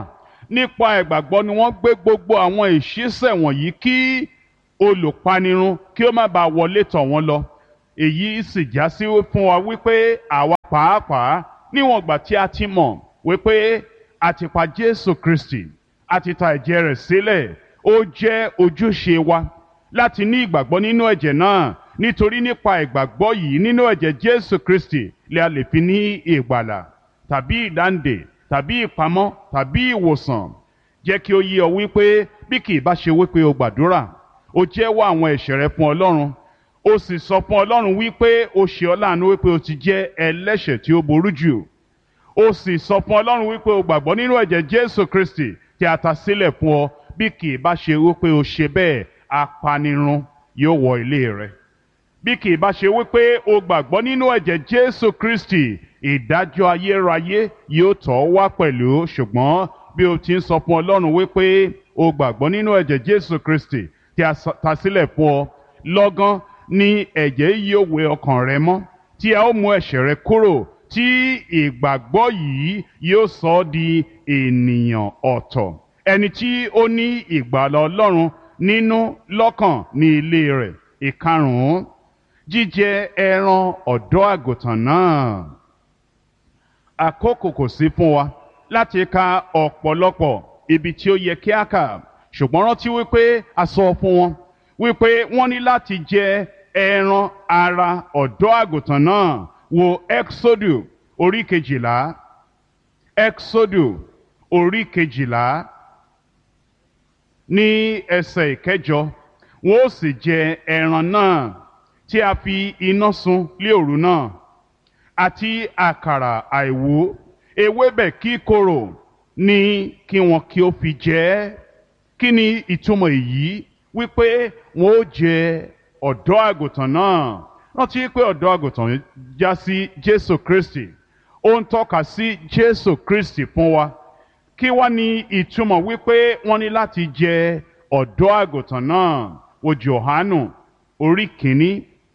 Speaker 1: nípa ìgbàgbọ́ ni wọ́n gbé gbogbo àwọn ìṣísẹ̀ wọ̀nyí kí olùpanirun kí ó má bàa wọlé tọ̀ wọ́n lọ. Èyí sì já sí fún wa wípé àwa pàápàá níwọ̀n ìgbà tí a ti mọ̀ wípé a ti pa Jésù Kristi, a ti ta ẹ̀jẹ̀ rẹ̀ sílẹ̀, ó jẹ́ ojúṣe wa láti ní ìgbàgbọ́ nínú ẹ̀jẹ̀ náà, nítorí nípa ìgbàgbọ́ yìí nínú ẹ̀jẹ̀ Jésù Kristi lè a lè fi ní ìgbàlà tàbí ìdáǹdè tàbí ìpamọ́ tàbí ìwòsàn. Jẹ́ kí ó yé ọ wípé bí kì í bá ṣe wípé o gbàdúrà, o jẹ́wọ́ àwọn ẹ̀ṣẹ̀ rẹ fún Ọlọ́run, o sì sọ fún Ọlọ́run wípé o ṣe ọ́ láàánú wípé o ti jẹ́ ẹlẹ́ṣẹ̀ tí ó burú jù, o sì sọ fún Ọlọ́run wípé o gbàgbọ́ nínú ẹ̀jẹ̀ Jésù Kristi tí a ta sílẹ̀ fún ọ, bí kì í bá ṣe wípé o ṣe bẹ́ẹ̀, apanirun yóò wọ ilé rẹ. Bí kì í bá ṣe wípé o gbàgbọ́ nínú ẹ̀jẹ̀ Jésù Kristi, ìdájọ́ ayérayé yóò tọ̀ wá pẹ̀lú. Ṣùgbọ́n bí o ti ń sọ fún Ọlọ́run wípé o gbàgbọ́ nínú ẹ̀jẹ̀ Jésù Kristi tí a ta sílẹ̀ fún ọ, lọ́gán ni ẹ̀jẹ̀ yóò wẹ ọkàn rẹ mọ́, tí a ó mú ẹ̀ṣẹ̀ rẹ kúrò, tí ìgbàgbọ́ yìí yóò sọ ọ́ di ènìyàn ọ̀tọ̀, ẹni tí ó ní ìgbàlà Ọlọ́run nínú lọ́kàn ní ilé rẹ̀. Ìkarùn-ún, jíjẹ ẹran ọ̀dọ́ àgùntàn náà. Àkókò kò sí fún wa láti ka ọ̀pọ̀lọpọ̀ ibi tí ó yẹ kí a kà, ṣùgbọ́n rántí wípé a sọ fún wọn wípé wọ́n ní láti jẹ ẹran ara ọ̀dọ́ àgùntàn náà. Wo Exodus orí kejìlá, Exodus orí kejìlá ní ẹsẹ̀ ìkẹjọ, wọ́n ó sì jẹ ẹran náà tí a fi iná sun lé òru náà, àti àkàrà àìwú, ewébẹ̀ kíkorò ní kí wọn kí ó fi jẹ ẹ́. Kí ni ìtumọ̀ èyí? Wípé wọn ó jẹ ọ̀dọ́ àgùntàn náà. Rántí pé ọ̀dọ́ àgùntàn já sí Jésù Kristi, ó ń tọ́ka sí Jésù Kristi fún wa. Kí wá ní ìtumọ̀ wípé wọ́n ní láti jẹ ọ̀dọ́ àgùntàn náà? Wo Jòhánù orí kìíní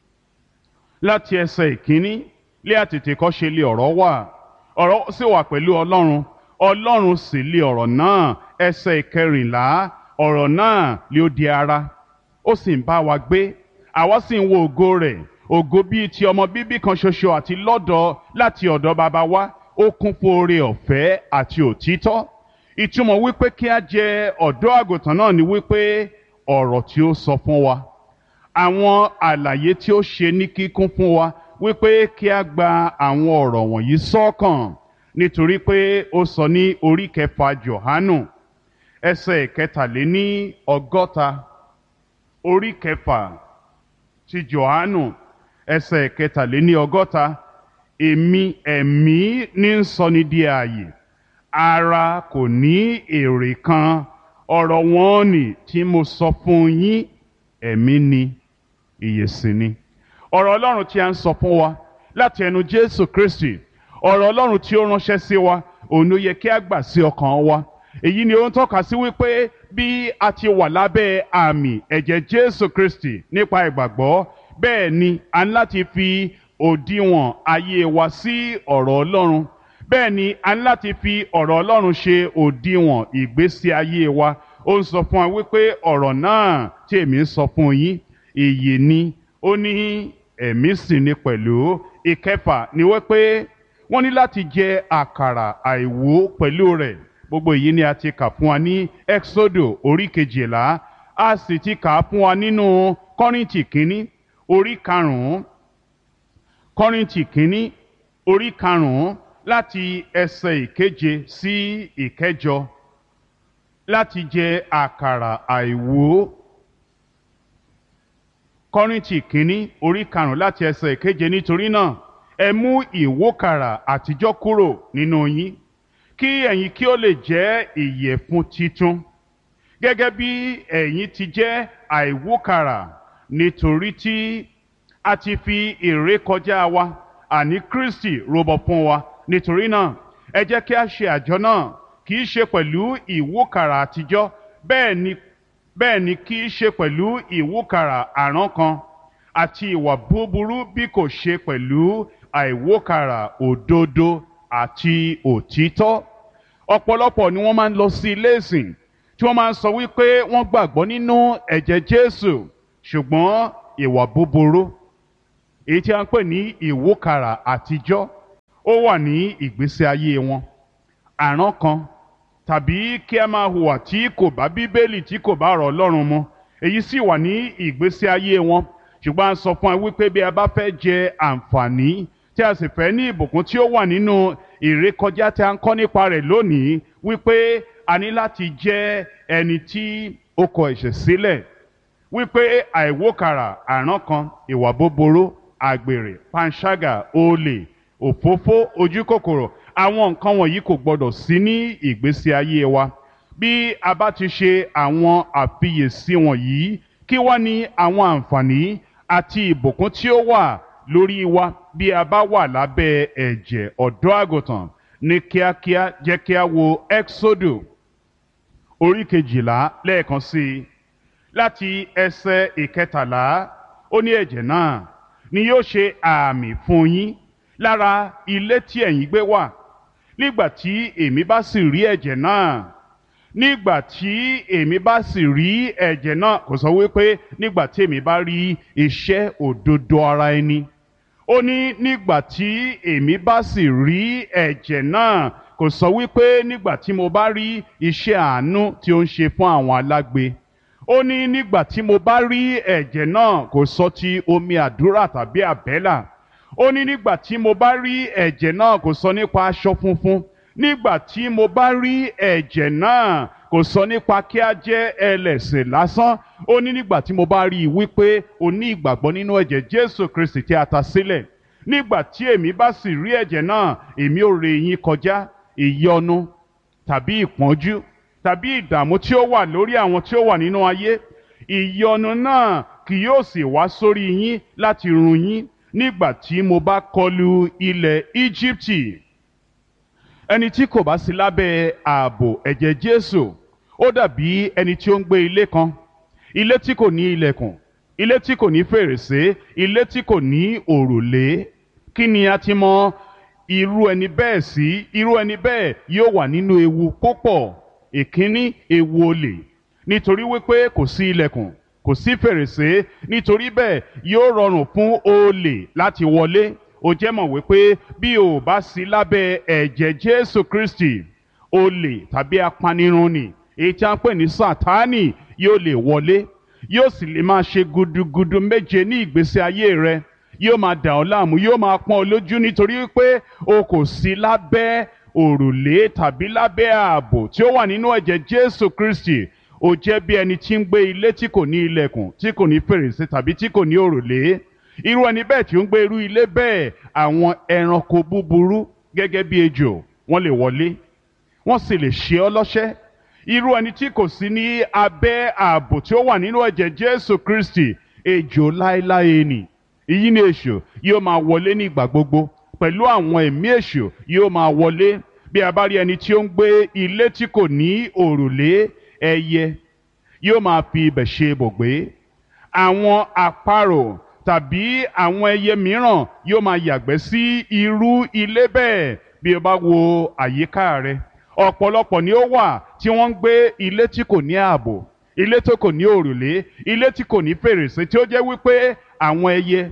Speaker 1: láti ẹsẹ̀ ìkíní, lé àtètèkọ́ṣe lé ọ̀rọ̀ wà, ọ̀rọ̀ sì wà pẹ̀lú Ọlọ́run, Ọlọ́run sì lé ọ̀rọ̀ náà. Ẹsẹ̀ ìkẹrìnlá, ọ̀rọ̀ náà lé ó di ara, ó sì ń bá wa gbé, àwa sì ń wo ògo rẹ̀, ògo bíi ti ọmọ bíbí kan ṣoṣo àti lọ́dọ̀ láti ọ̀dọ̀ baba wa, ó kún fún oore ọ̀fẹ́ àti òtítọ́. Ìtumọ̀ wípé kí a jẹ ọ̀dọ́ àgùntàn náà ni wípé ọ̀rọ̀ tí ó sọ fún wa, àwọn àlàyé tí ó ṣe ní kíkún fún wa, wípé kí a gba àwọn ọ̀rọ̀ wọ̀nyí sọ́kàn, nítorí pé ó sọ ní orí kẹfà Jòhánù ẹsẹ̀ kẹtàléní ọgọ́ta, orí kẹfà ti Jòhánù ẹsẹ̀ kẹtàléní ọgọ́ta, èmi ẹ̀mí ní ń sọni di ààyè, ara kò ní èrè kan. Ọ̀rọ̀ wọn ni tí mo sọ fún yín, ẹ̀mí ni, ìyè sì ni. Ọ̀rọ̀ Ọlọ́run tí a ń sọ fún wa láti ẹnu Jésù Kristi, ọ̀rọ̀ Ọlọ́run tí ó ránṣẹ́ sí wa, òun ló yẹ kí a gbà sí ọkàn wa. Èyí ni ó ń tọ́ka sí wípé bí a ti wà lábẹ́ àmì ẹ̀jẹ̀ Jésù Kristi nípa ìgbàgbọ́, bẹ́ẹ̀ ni a ní láti fi òdiwọ̀n ayé wa sí ọ̀rọ̀ Ọlọ́run. Bẹ́ẹ̀ ni a ní láti fi ọ̀rọ̀ Ọlọ́run ṣe òdiwọ̀n ìgbésí ayé wa. Ó ń sọ fún wa wípé ọ̀rọ̀ náà tí èmi ń sọ fún yín, ìyè ni, ó ní ẹ̀mí sì ni pẹ̀lú. Ìkẹfà ni wípé wọ́n ní láti jẹ àkàrà àìwú pẹ̀lú rẹ̀. Gbogbo èyí ni a ti kà fún wa ní Exodus orí kejìlá, a sì ti kà á fún wa nínú Kọ́ríńtì kínní orí karùn-ún, Kọ́ríńtì kínní orí karùn-ún láti ẹsẹ̀ ìkeje sí ìkẹjọ, láti jẹ àkàrà àìwú. Kọ́ríńtì kínní orí karùn-ún láti ẹsẹ̀ ìkeje, nítorí náà ẹ mú ìwókàrà àtijọ́ kúrò nínú yín, kí ẹ̀yin kí ó lè jẹ́ ìyẹ̀fun titun, gẹ́gẹ́ bí ẹ̀yin ti jẹ́ àìwókàrà, nítorí tí a ti fi ìrékọjá wa, àní Kristi rúbọ fún wa. Nítorí náà ẹ jẹ́ kí a ṣe àjọ náà, kì í ṣe pẹ̀lú ìwókàrà àtijọ́, bẹ́ẹ̀ ni kì í ṣe pẹ̀lú ìwókàrà àrán kan àti ìwà búburú, bí kò ṣe pẹ̀lú àìwókàrà òdodo àti òtítọ́. ọ̀pọ̀lọpọ̀ ni wọ́n máa ń lọ sí ilé ìsìn tí wọ́n máa ń sọ wípé wọ́n gbàgbọ́ nínú ẹ̀jẹ̀ Jésù, ṣùgbọ́n ìwà búburú èyí tí a ń pè ní ìwúkàrà àtijọ́ ó wà ní ìgbésí ayé wọn. Àrán kan tàbí kí a máa hùwà tí kò bá Bíbélì, tí kò bá ọ̀rọ̀ Ọlọ́run mu, èyí sì wà ní ìgbésí ayé wọn. Ṣùgbọ́n a sọ fún wa wípé bí a bá fẹ́ jẹ àǹfààní tí a sì fẹ́ ní ìbùkún tí ó wà nínú ìrékọjá tí a ń kọ́ nípa rẹ̀ lónìí, wípé a ní láti jẹ́ ẹni tí ó kọ ẹ̀ṣẹ̀ sílẹ̀, wípé àìwókàrà, àrán kan, ìwà búburú, àgbèrè, panṣágà, olè, òfófó, ojúkòkòrò, àwọn nǹkan wọ̀nyí kò gbọdọ̀ sí ní ìgbésí ayé wa. Bí a bá ti ṣe àwọn àfiyèsí wọ̀nyí, kí wá ní àwọn àǹfààní àti ìbùkún tí ó wà lórí wa bí a bá wà lábẹ́ ẹ̀jẹ̀ ọ̀dọ́ àgùntàn? Ní kíákíá jẹ́ kí a wo Ẹ́ksódù orí 12 lẹ́ẹ̀kan sí i, láti ẹsẹ̀ 13. Ó ní ẹ̀jẹ̀ náà ni yóò ṣe àmì fún yín lára ilé tí ẹ̀yin gbé wà. Nígbà tí èmi bá sì rí ẹ̀jẹ̀ náà, nígbà tí èmi bá sì rí ẹ̀jẹ̀ náà, kò sọ wípé nígbà tí èmi bá rí iṣẹ́ òdodo ara ẹni. Ó ní nígbà tí èmi bá sì rí ẹ̀jẹ̀ náà, kò sọ wípé nígbà tí mo bá rí iṣẹ́ àánú tí ó ń ṣe fún àwọn alágbe. Ó ní nígbà tí mo bá rí ẹ̀jẹ̀ náà, kò sọ ti omi àdúrà tàbí àbẹ́là. Ó ní nígbà tí mo bá rí ẹ̀jẹ̀ náà, kò sọ nípa aṣọ funfun. Nígbà tí mo bá rí ẹ̀jẹ̀ náà, kò sọ nípa kí a jẹ́ ẹlẹ́ṣẹ̀ lásán. Ó ní nígbà tí mo bá rí i wípé o ní ìgbàgbọ́ nínú ẹ̀jẹ̀ Jésù Kristi tí a ta sílẹ̀. Nígbà tí èmi bá sì rí ẹ̀jẹ̀ náà, èmi ó ré yín kọjá ìyọnu tàbí ìpọ́njú tàbí ìdààmú tí ó wà lórí àwọn tí ó wà nínú ayé. Ìyọnu náà kì yóò sì wá sórí yín láti run yín nígbà tí mo bá kọlu ilẹ̀ Íjíbítì. Ẹni tí kò bá sí lábẹ́ ààbò ẹ̀jẹ̀ Jésù, ó dàbí ẹni tí ó ń gbé ilé kan, ilé tí kò ní ilẹ̀kùn, ilé tí kò ní fèrèsé, ilé tí kò ní òrùlé. Kí ni a ti mọ irú ẹni bẹ́ẹ̀ sí? Irú ẹni bẹ́ẹ̀ yóò wà nínú ewu púpọ̀. Ìkíní, ewu olè, nítorí wípé kò sí ilẹ̀kùn, kò sí fèrèsé, nítorí bẹ́ẹ̀ yóò rọrùn fún olè láti wọlé. Ó jẹ́ mọ̀ wípé bí o bá sí lábẹ́ ẹ̀jẹ̀ Jésù Kristi, olè tàbí apanirun ni èyí tí a ń pè ní Sátánì yóò lè wọlé, yóò sì lè máa ṣe gudugudu méje ní ìgbésí ayé rẹ, yóò máa dà ọ́ láàmú, yóò máa pọ́n ọ lójú nítorí wípé o kò sí lábẹ́ òrùlé tàbí lábẹ́ ààbò tí ó wà nínú ẹ̀jẹ̀ Jésù Kristi. Ó jẹ́ bí ẹni tí ń gbé ilé tí kò ní ilẹ̀kùn, tí kò ní fèrèsé tàbí tí kò ní òrùlé. Irú ẹni bẹ́ẹ̀ tí ó ń gbé irú ilé bẹ́ẹ̀, àwọn ẹranko búburú gẹ́gẹ́ bí ejò wọ́n lè wọlé, wọ́n sì lè ṣe ọ́ lọ́ṣẹ́. Irú ẹni tí kò sí ní abẹ́ ààbò tí ó wà nínú ẹ̀jẹ̀ Jésù Kristi, ejò láéláé ni. Èyí ni èṣù yóò máa wọlé ní ìgbà gbogbo, pẹ̀lú àwọn ẹ̀mí èṣù yóò máa wọlé. Bí a bá rí ẹni tí ó ń gbé ilé tí kò ní òrùlé, ẹyẹ yóò máa fi ibẹ̀ ṣe ibùgbé. Àwọn àparò tàbí àwọn ẹyẹ mìíràn yóò máa yàgbẹ́ sí irú ilé bẹ́ẹ̀. Bí o bá wo àyíká rẹ, ọ̀pọ̀lọpọ̀ ni ó wà tí wọ́n ń gbé ilé tí kò ní ààbò, ilé tó kò ní òrùlé, ilé tí kò ní fèrèsé, tí ó jẹ́ wípé àwọn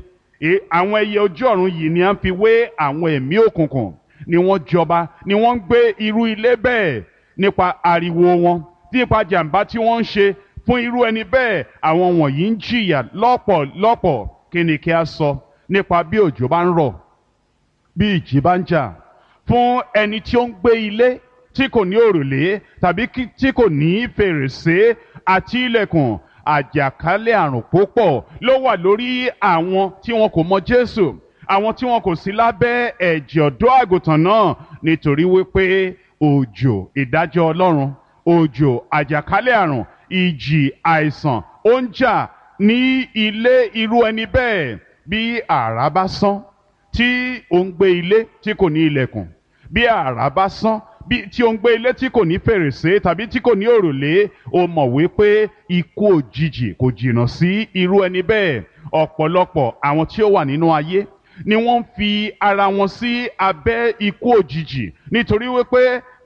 Speaker 1: ẹyẹ ojú ọ̀run yìí ni a ń fi wé àwọn ẹ̀mí òkùnkùn, ni wọ́n jọba, ni wọ́n ń gbé irú ilé bẹ́ẹ̀. Nípa ariwo wọn, nípa jàǹbá tí wọ́n ń ṣe fún irú ẹni bẹ́ẹ̀, àwọn wọ̀nyí ń jìyà lọ́pọ̀lọpọ̀. Kí ni kí a sọ nípa bí òjò bá ń rọ̀, bí ìjì bá ń jà? Fún ẹni tí ó ń gbé ilé tí kò ní òrùlé tàbí tí kò ní fèrèsé àti ilẹ̀kùn, àjàkálẹ̀ àrùn púpọ̀ ló wà lórí àwọn tí wọn kò mọ Jésù, àwọn tí wọn kò sí lábẹ́ ẹ̀jẹ̀ ọ̀dọ́ àgùntàn náà, nítorí wípé òjò ìdájọ́ Ọlọ́run, òjò àjàkálẹ̀ àrùn, ìjì àìsàn ó ń jà ní ilé irú ẹni bẹ́ẹ̀. Bí àrá bá sán tí ó ń gbé ilé tí kò ní ilẹ̀kùn, bí àrá bá sán tí ó ń gbé ilé tí kò ní fèrèsé tàbí tí kò ní òrùlé, ó mọ̀ wípé ikú òjijì kò jìnnà sí irú ẹni bẹ́ẹ̀. Ọ̀pọ̀lọpọ̀ àwọn tí ó wà nínú ayé ni wọ́n ń fi ara wọn sí abẹ́ ikú òjijì nítorí wípé kò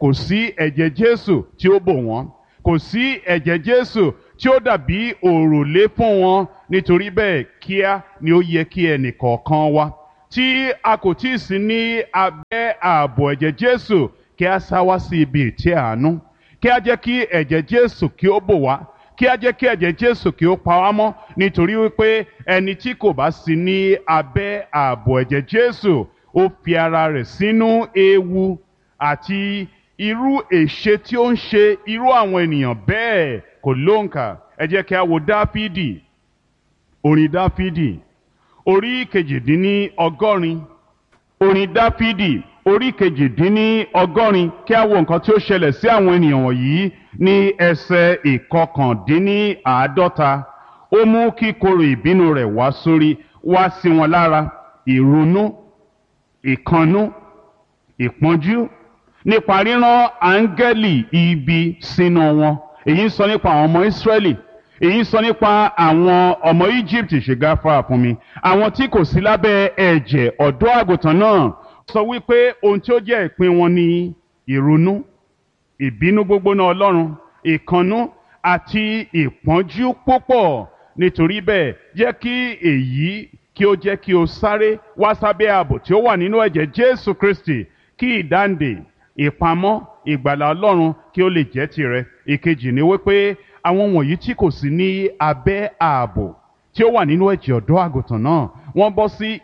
Speaker 1: kò sí ẹ̀jẹ̀ Jésù tí ó bò wọ́n, kò sí ẹ̀jẹ̀ Jésù tí ó dàbí òrùlé fún wọn. Nítorí bẹ́ẹ̀ kíá ni ó yẹ kí ẹnìkọ̀ọ̀kan wa tí a kò tí ì sí ní abẹ́ ààbò ẹ̀jẹ̀ Jésù kí a sá wá sí ibi ìtẹ́ àánú, kí a jẹ́ kí ẹ̀jẹ̀ Jésù kí ó bò wá, kí a jẹ́ kí ẹ̀jẹ̀ Jésù kí ó pa wá mọ́. Nítorí wípé ẹni tí kò bá sí ní abẹ́ ààbò ẹ̀jẹ̀ Jésù ó fi ara rẹ̀ sínú ewu àti irú èṣe tí ó ń ṣe irú àwọn ènìyàn bẹ́ẹ̀ kò lóǹkà. Ẹ jẹ́ kí a wo Dáfídì, orin Dáfídì orí kejìdínlọ́gọ́rin, orin Dáfídì orí kejìdínlọ́gọ́rin, kí a wo nǹkan tí ó ṣẹlẹ̀ sí àwọn ènìyàn wọ̀nyí ní ẹsẹ̀ ìkọkàndínláàádọ́ta. Ó mú kíkorò ìbínú rẹ̀ wá sí wọn lára, ìrunú, ìkannú, ìpọ́njú, nípa rírán áńgẹ́lì ibi sínú wọn. Èyí ń sọ nípa àwọn ọmọ Ísírẹ́lì, èyí ń sọ nípa àwọn ọmọ Íjíbítì, ṣe gáfárà fún mi, àwọn tí kò sí lábẹ́ ẹ̀jẹ̀ ọ̀dọ́ àgùntàn náà. Sọ wípé ohun tí ó jẹ́ ìpín wọn ni ìrunú, ìbínú gbígbóná Ọlọ́run, ìkannú àti ìpọ́njú púpọ̀. Nítorí bẹ́ẹ̀ jẹ́ kí èyí kí ó jẹ́ kí o sáré wá sábẹ́ ààbò tí ó wà nínú ẹ̀jẹ̀ Jésù Kristi, kí ìdáǹdè, ìpamọ́, ìgbàlà Ọlọ́run kí ó lè jẹ́ tirẹ̀. Ìkejì ni wípé àwọn wọ̀nyí tí kò sí ní abẹ́ ààbò tí ó wà nínú ẹ̀jẹ̀ ọ̀dọ́ àgùntàn náà, wọ́n bọ́ sí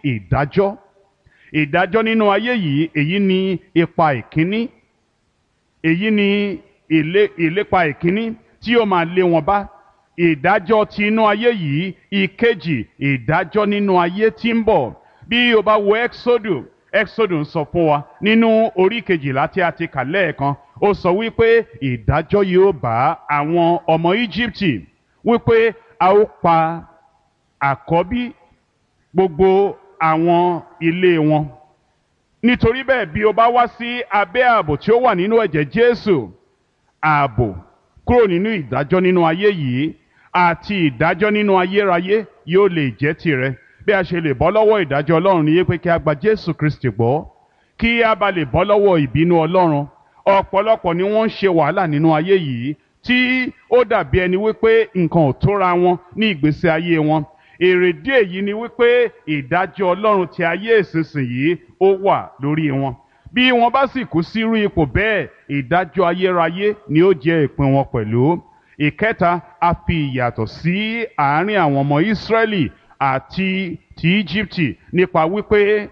Speaker 1: ìdájọ́ nínú ayé yìí. Èyí ni ipa ìkíní, èyí ni ìlépa ìkíní tí ó máa lé wọn bá, ìdájọ́ ti inú ayé yìí. Ìkejì, ìdájọ́ nínú ayé tí ń bọ̀. Bí o bá wo Exodus ń sọ fún wa nínú orí kejìlá tí a ti kà lẹ́ẹ̀kan, ó sọ wípé ìdájọ́ yóò bá àwọn ọmọ Íjíbítì, wípé a ó pa àkọ́bí gbogbo àwọn ilé wọn. Nítorí bẹ́ẹ̀ bí o bá wá sí abẹ́ ààbò tí ó wà nínú ẹ̀jẹ̀ Jésù, ààbò kúrò nínú ìdájọ́ nínú ayé yìí àti ìdájọ́ nínú ayérayé yóò lè jẹ́ tirẹ̀. Bí a ṣe lè bọ́ lọ́wọ́ ìdájọ́ Ọlọ́run ni pé kí a gba Jésù Kristi gbọ́, kí a bá lè bọ́ lọ́wọ́ ìbínú Ọlọ́run. Ọ̀pọ̀lọpọ̀ ni wọ́n ń ṣe wàhálà nínú ayé yìí tí ó dàbí ẹni wípé nǹkan ò tóra wọn ní ìgbésí ayé wọn. Èrèdí èyí ni wípé ìdájọ́ Ọlọ́run ti ayé ìsinsìnyí ó wà lórí wọn. Bí wọ́n bá sì kú sírú ipò bẹ́ẹ̀, ìdájọ́ ayérayé ni ó jẹ́ ìpín wọn pẹ̀lú. Ìkẹta, a fi ìyàtọ̀ sí àárín àwọn ọmọ Ísírẹ́lì àti ti Íjíbítì nípa wípé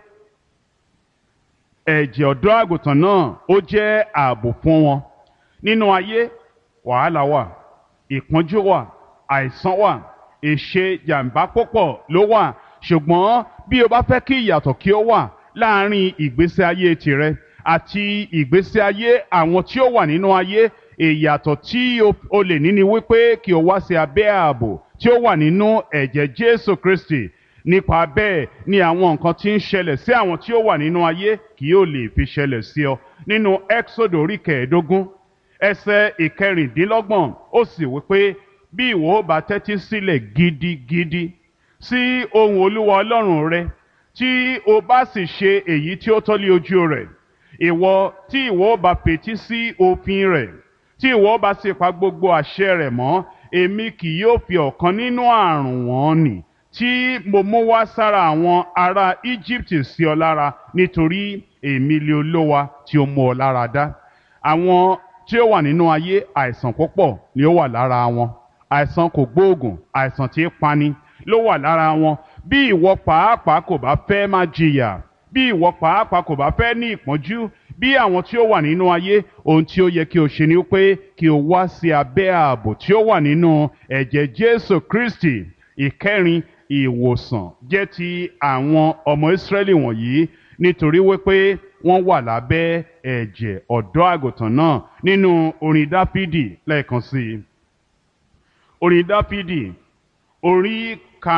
Speaker 1: ẹ̀jẹ̀ ọ̀dọ́ àgùntàn náà ó jẹ́ ààbò fún wọn. Nínú ayé, wàhálà wà, ìpọ́njú wà, àìsàn wà, èṣe jàǹbá púpọ̀ ló wà. Ṣùgbọ́n bí o bá fẹ́ kí ìyàtọ̀ kí ó wà láàárín ìgbésí ayé tirẹ̀ àti ìgbésí ayé àwọn tí ó wà nínú ayé, ìyàtọ̀ tí o lè ní ni wípé kí o wá sí abẹ́ ààbò tí ó wà nínú ẹ̀jẹ̀ Jésù Kristi. Nípa bẹ́ẹ̀ ni àwọn nǹkan tí ń ṣẹlẹ̀ sí àwọn tí ó wà nínú ayé kì yóò lè fi ṣẹlẹ̀ sí ọ. Nínú Exodus orí 15 ẹsẹ̀ 26, ó sì wípé bí ìwọ bá tẹ́tí sílẹ̀ gidigidi sí ohùn Olúwa Ọlọ́run rẹ, tí o bá sì ṣe èyí tí ó tọ́ lé ojú rẹ̀, tí ìwọ bá fetí sí òfin rẹ̀, tí ìwọ bá sì pa gbogbo àṣẹ rẹ̀ mọ́, èmi kì yóò fi ọ̀kan nínú àrùn wọn nì tí mo mú wá sára àwọn ará Íjíbítì sí ọ lára, nítorí èmi lé Olúwa tí ó mú ọ lára dá. Àwọn tí ó wà nínú ayé, àìsàn púpọ̀ ni ó wà lára wọn. Àìsàn kò gbóògùn, àìsàn tí ń pani ló wà lára wọn. Bí ìwọ pàápàá kò bá fẹ́ máa jìyà, bí ìwọ pàápàá kò bá fẹ́ ní ìpọ́njú bí àwọn tí ó wà nínú ayé, ohun tí ó yẹ kí o ṣe ni pé kí o wá sí abẹ́ ààbò tí ó wà nínú ẹ̀jẹ̀ Jésù Kristi. Ìkẹrin, ìwòsàn jẹ́ ti àwọn ọmọ Ísírẹ́lì wọ̀nyí nítorí wípé wọ́n wà lábẹ́ ẹ̀jẹ̀ ọ̀dọ́ àgùntàn náà. Nínú orin Dáfídì lẹ́ẹ̀kan sí i, orin Dáfídì orí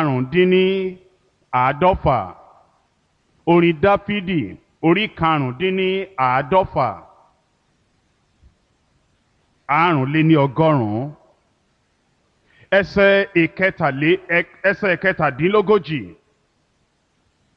Speaker 1: 95, orin Dáfídì orí 95, 150, ẹsẹ̀ ìkẹtàdínlógójì.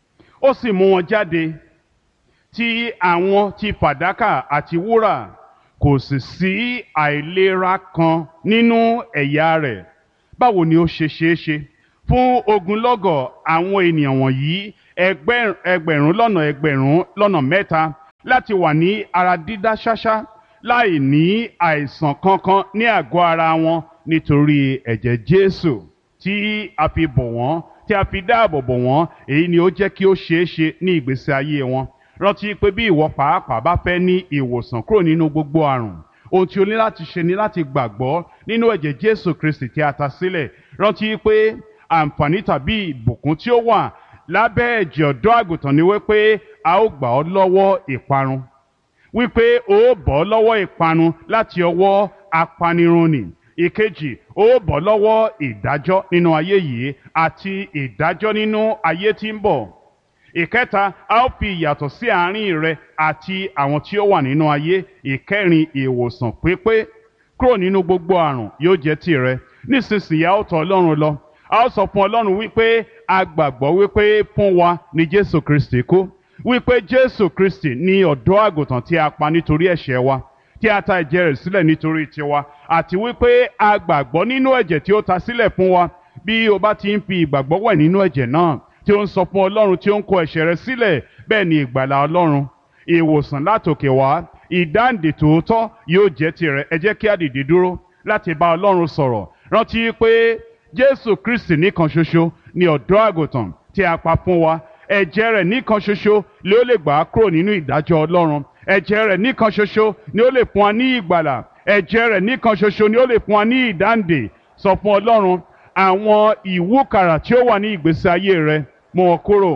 Speaker 1: Ó sì mú wọn jáde ti àwọn ti fàdákà àti wúrà, kò sì sí àìlera kan nínú ẹ̀yà rẹ̀. Báwo ni ó ṣe ṣeé ṣe fún ogunlọ́gọ̀ àwọn ènìyàn wọ̀nyí ẹgbẹ̀rún lọ́nà mẹ́ta láti wà ní ara dídá ṣáṣá láì ní àìsàn kankan ní àgọ́ ara wọn nítorí ẹ̀jẹ̀ Jésù tí a fi bò wọ́n, tí a fi dáàbò bò wọ́n? Èyí ni ó jẹ́ kí ó ṣeé ṣe ní ìgbésí ayé wọn. Rántí pé bí ìwọ pàápàá bá fẹ́ ní ìwòsàn kúrò nínú gbogbo àrùn, ohun tí o ní láti ṣe ni láti gbàgbọ́ nínú ẹ̀jẹ̀ Jésù Kristi tí a ta sílẹ̀. Rántí pé àǹfààní tàbí ìbùkún tí ó wà lábẹ́ ẹ̀jẹ̀ ọ̀dọ́ àgùntàn ni wípé a ó gbà ọ́ lọ́wọ́ ìparun, wípé o ó bọ́ lọ́wọ́ ìparun láti ọwọ́ apanirun nì. Ìkejì, o ó bọ́ lọ́wọ́ ìdájọ́ nínú ayé yìí àti ìdájọ́ nínú ayé tí ń bọ̀. Ìkẹta, a ó fi ìyàtọ̀ sí àárín rẹ àti àwọn tí ó wà nínú ayé. Ìkẹrin, ìwòsàn pípé kúrò nínú gbogbo àrùn yóò jẹ́ tìrẹ. Nísinsìnyí a ó tọ̀ Ọlọ́run lọ. A ó sọ fún Ọlọ́run wípé a gbàgbọ́ wípé fún wa ni Jésù Kristi kú, wípé Jésù Kristi ni ọ̀dọ́ àgùntàn tí a pa nítorí ẹ̀ṣẹ̀ wa, tí a ta ẹ̀jẹ̀ rẹ̀ sílẹ̀ nítorí tiwa, àti wípé a gbàgbọ́ nínú ẹ̀jẹ̀ tí ó ta sílẹ̀ fún wa. Bí o bá ti ń fi ìgbàgbọ́ wẹ̀ nínú ẹ̀jẹ̀ náà, tí ó ń sọ fún Ọlọ́run tí ó ń kó ẹ̀ṣẹ̀ rẹ sílẹ̀, bẹ́ẹ̀ ni ìgbàlà Ọlọ́run, ìwòsàn látòkè wá, ìdáǹdè tòótọ́ yóò jẹ́ tirẹ̀. Ẹ jẹ́ kí a dìde dúró láti bá Ọlọ́run sọ̀rọ̀. Rántí pé Jésù Kristi nìkan ṣoṣo ni ọ̀dọ́ àgùntàn tí a pa fún wa. Ẹ̀jẹ̀ rẹ̀ nìkan ṣoṣo ni ó lè gbà á kúrò nínú ìdájọ́ Ọlọ́run. Ẹ̀jẹ̀ rẹ̀ nìkan ṣoṣo ni ó lè fún wa ní ìgbàlà. Ẹ̀jẹ̀ rẹ̀ nìkan ṣoṣo ni ó lè fún wa ní ìdáǹdè. Sọ fún Ọlọ́run àwọn ìwúkàrà tí ó wà ní ìgbésí ayé rẹ, mú wọn kúrò.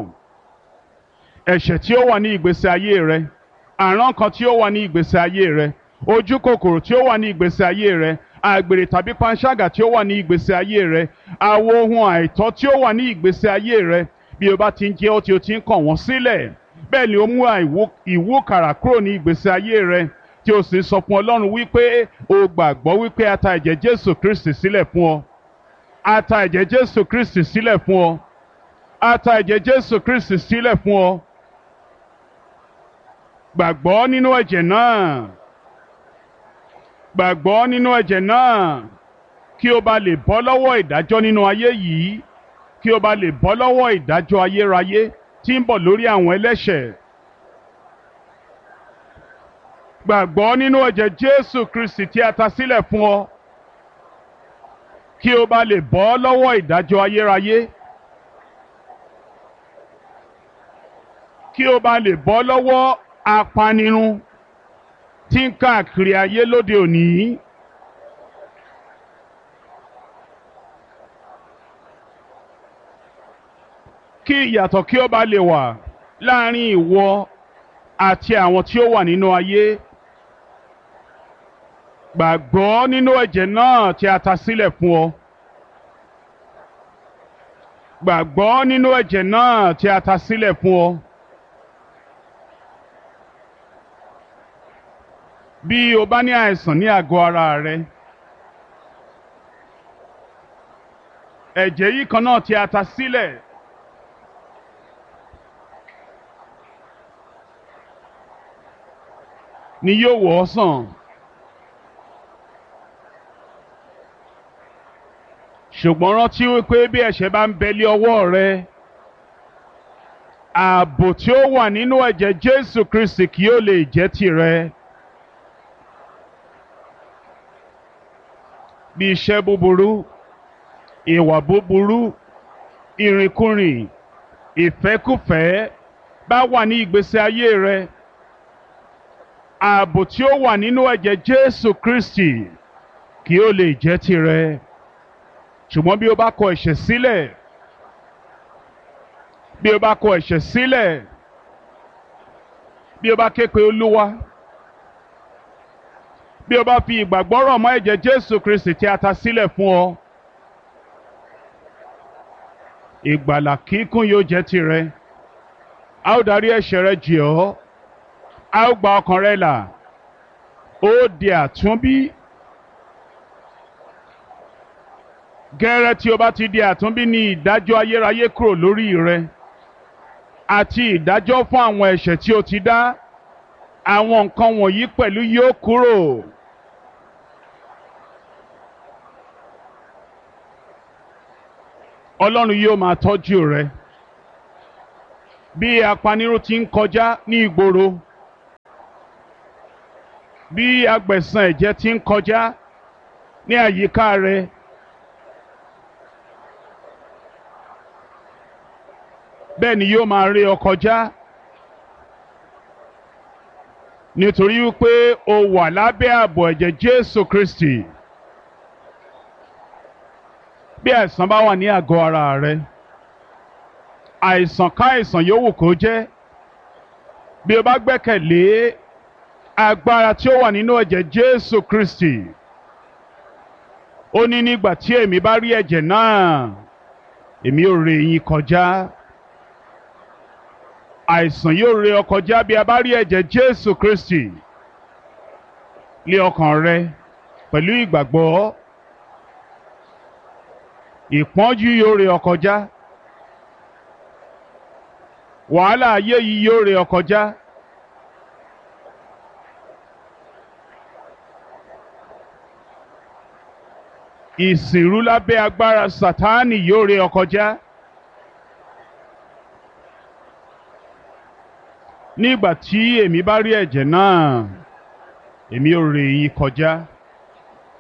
Speaker 1: Ẹ̀ṣẹ̀ tí ó wà ní ìgbésí ayé rẹ, àrán kan tí ó wà ní ìgbésí ayé rẹ, ojú kòkòrò tí ó wà ní ìgbésí ayé rẹ, àgbèrè tàbí panṣágà tí ó wà ní ìgbésí ayé rẹ, àwọn ohun àìtọ́ tí ó wà ní ìgbésí ayé rẹ. Bí o bá ti ń jẹ́ ọ́ tí o ti ń kàn wọ́n sílẹ̀, bẹ́ẹ̀ ni ó mú ìwúkàrà kúrò ní ìgbésí ayé rẹ, tí o sì sọ fún Ọlọ́run wípé o gbàgbọ́ wípé a ta ẹ̀jẹ̀ Jésù Kristi sílẹ̀ fún ọ. A ta ẹ̀jẹ̀ Jésù Kristi sílẹ̀ fún ọ. A ta ẹ̀jẹ̀ Jésù Kristi sílẹ̀ fún ọ. Gbàgbọ́ nínú ẹ̀jẹ̀ náà. Gbàgbọ́ nínú ẹ̀jẹ̀ náà kí o bá lè bọ́ lọ́wọ́ ìdájọ́ nínú ayé yìí, kí o bá lè bọ́ lọ́wọ́ ìdájọ́ ayérayé tí ń bọ̀ lórí àwọn ẹlẹ́ṣẹ̀. Gbàgbọ́ nínú ẹ̀jẹ̀ Jésù Kristi tí a ta sílẹ̀ fún ọ, kí o bá lè bọ́ lọ́wọ́ ìdájọ́ ayérayé, kí o bá lè bọ́ lọ́wọ́ apanirun tí ń káàkiri ayé lóde òní. Kí ìyàtọ̀ kí ó bá lè wà láàrin ìwọ àti àwọn tí ó wà nínú ayé. Gbàgbọ́ nínú ẹ̀jẹ̀ náà tí a ta sílẹ̀ fún ọ. Gbàgbọ́ nínú ẹ̀jẹ̀ náà tí a ta sílẹ̀ fún ọ. Bí o bá ní àìsàn ní àgọ́ ara rẹ, ẹ̀jẹ̀ yìí kan náà tí a ta sílẹ̀ ni yóò wò ọ́ sàn. Ṣùgbọ́n rántí wípé bí ẹ̀ṣẹ̀ bá ń bẹ lé ọwọ́ rẹ, ààbò tí ó wà nínú ẹ̀jẹ̀ Jésù Kristi kì yóò lè jẹ́ tìrẹ. Bí iṣẹ́ búburú, ìwà búburú, ìrìnkúrìn, ìfẹ́kúfẹ̀ẹ́ bá wà ní ìgbésí ayé rẹ, ààbò tí ó wà nínú ẹ̀jẹ̀ Jésù Kristi kì yóò lè jẹ́ tìrẹ. Ṣùgbọ́n bí o bá kọ ẹ̀ṣẹ̀ sílẹ̀, bí o bá kọ ẹ̀ṣẹ̀ sílẹ̀, bí o bá ké pe Olúwa, bí o bá fi ìgbàgbọ́ rọ̀ mọ́ ẹ̀jẹ̀ Jésù Kristi tí a ta sílẹ̀ fún ọ, ìgbàlà kíkún yóò jẹ́ tìrẹ. A ó darí ẹ̀ṣẹ̀ rẹ jì ọ́, a ó gba ọkàn rẹ là, ó di àtúnbí. Gẹ́rẹ́ tí o bá ti di àtúnbí ni ìdájọ́ ayérayé kúrò lórí rẹ àti ìdájọ́ fún àwọn ẹ̀ṣẹ̀ tí o ti dá àwọn nǹkan wọ̀nyí pẹ̀lú yóò kúrò. Ọlọ́run yóò máa tọ́jú rẹ bí apanirun ti ń kọjá ní ìgboro, bí agbẹ̀san ẹ̀jẹ̀ ti ń kọjá ní àyíká rẹ. Bẹ́ẹ̀ ni yóò máa rí ọ kọjá nítorí wípé o wà lábẹ́ ààbò ẹ̀jẹ̀ Jésù Kristi. Bí àìsàn bá wà ní àgọ́ ara rẹ, àìsàn káàìsàn yòówù kó jẹ́, bí o bá gbẹ́kẹ̀lé agbára tí ó wà nínú ẹ̀jẹ̀ Jésù Kristi, ó ní nígbà tí èmi bá rí ẹ̀jẹ̀ náà, èmi ó ré yín kọjá. Àìsàn yóò ré ọ kọjá bí a bá rí ẹ̀jẹ̀ Jésù Kristi lé ọkàn rẹ pẹ̀lú ìgbàgbọ́. Ìpọ́njú yóò ré ọ kọjá, wàhálà ayé yìí yóò ré ọ kọjá. Ìsìnrú lábẹ́ agbára Sátánì yóò ré ọ kọjá. Nígbà tí èmi bá rí ẹ̀jẹ̀ náà, èmi ó ré yín kọjá.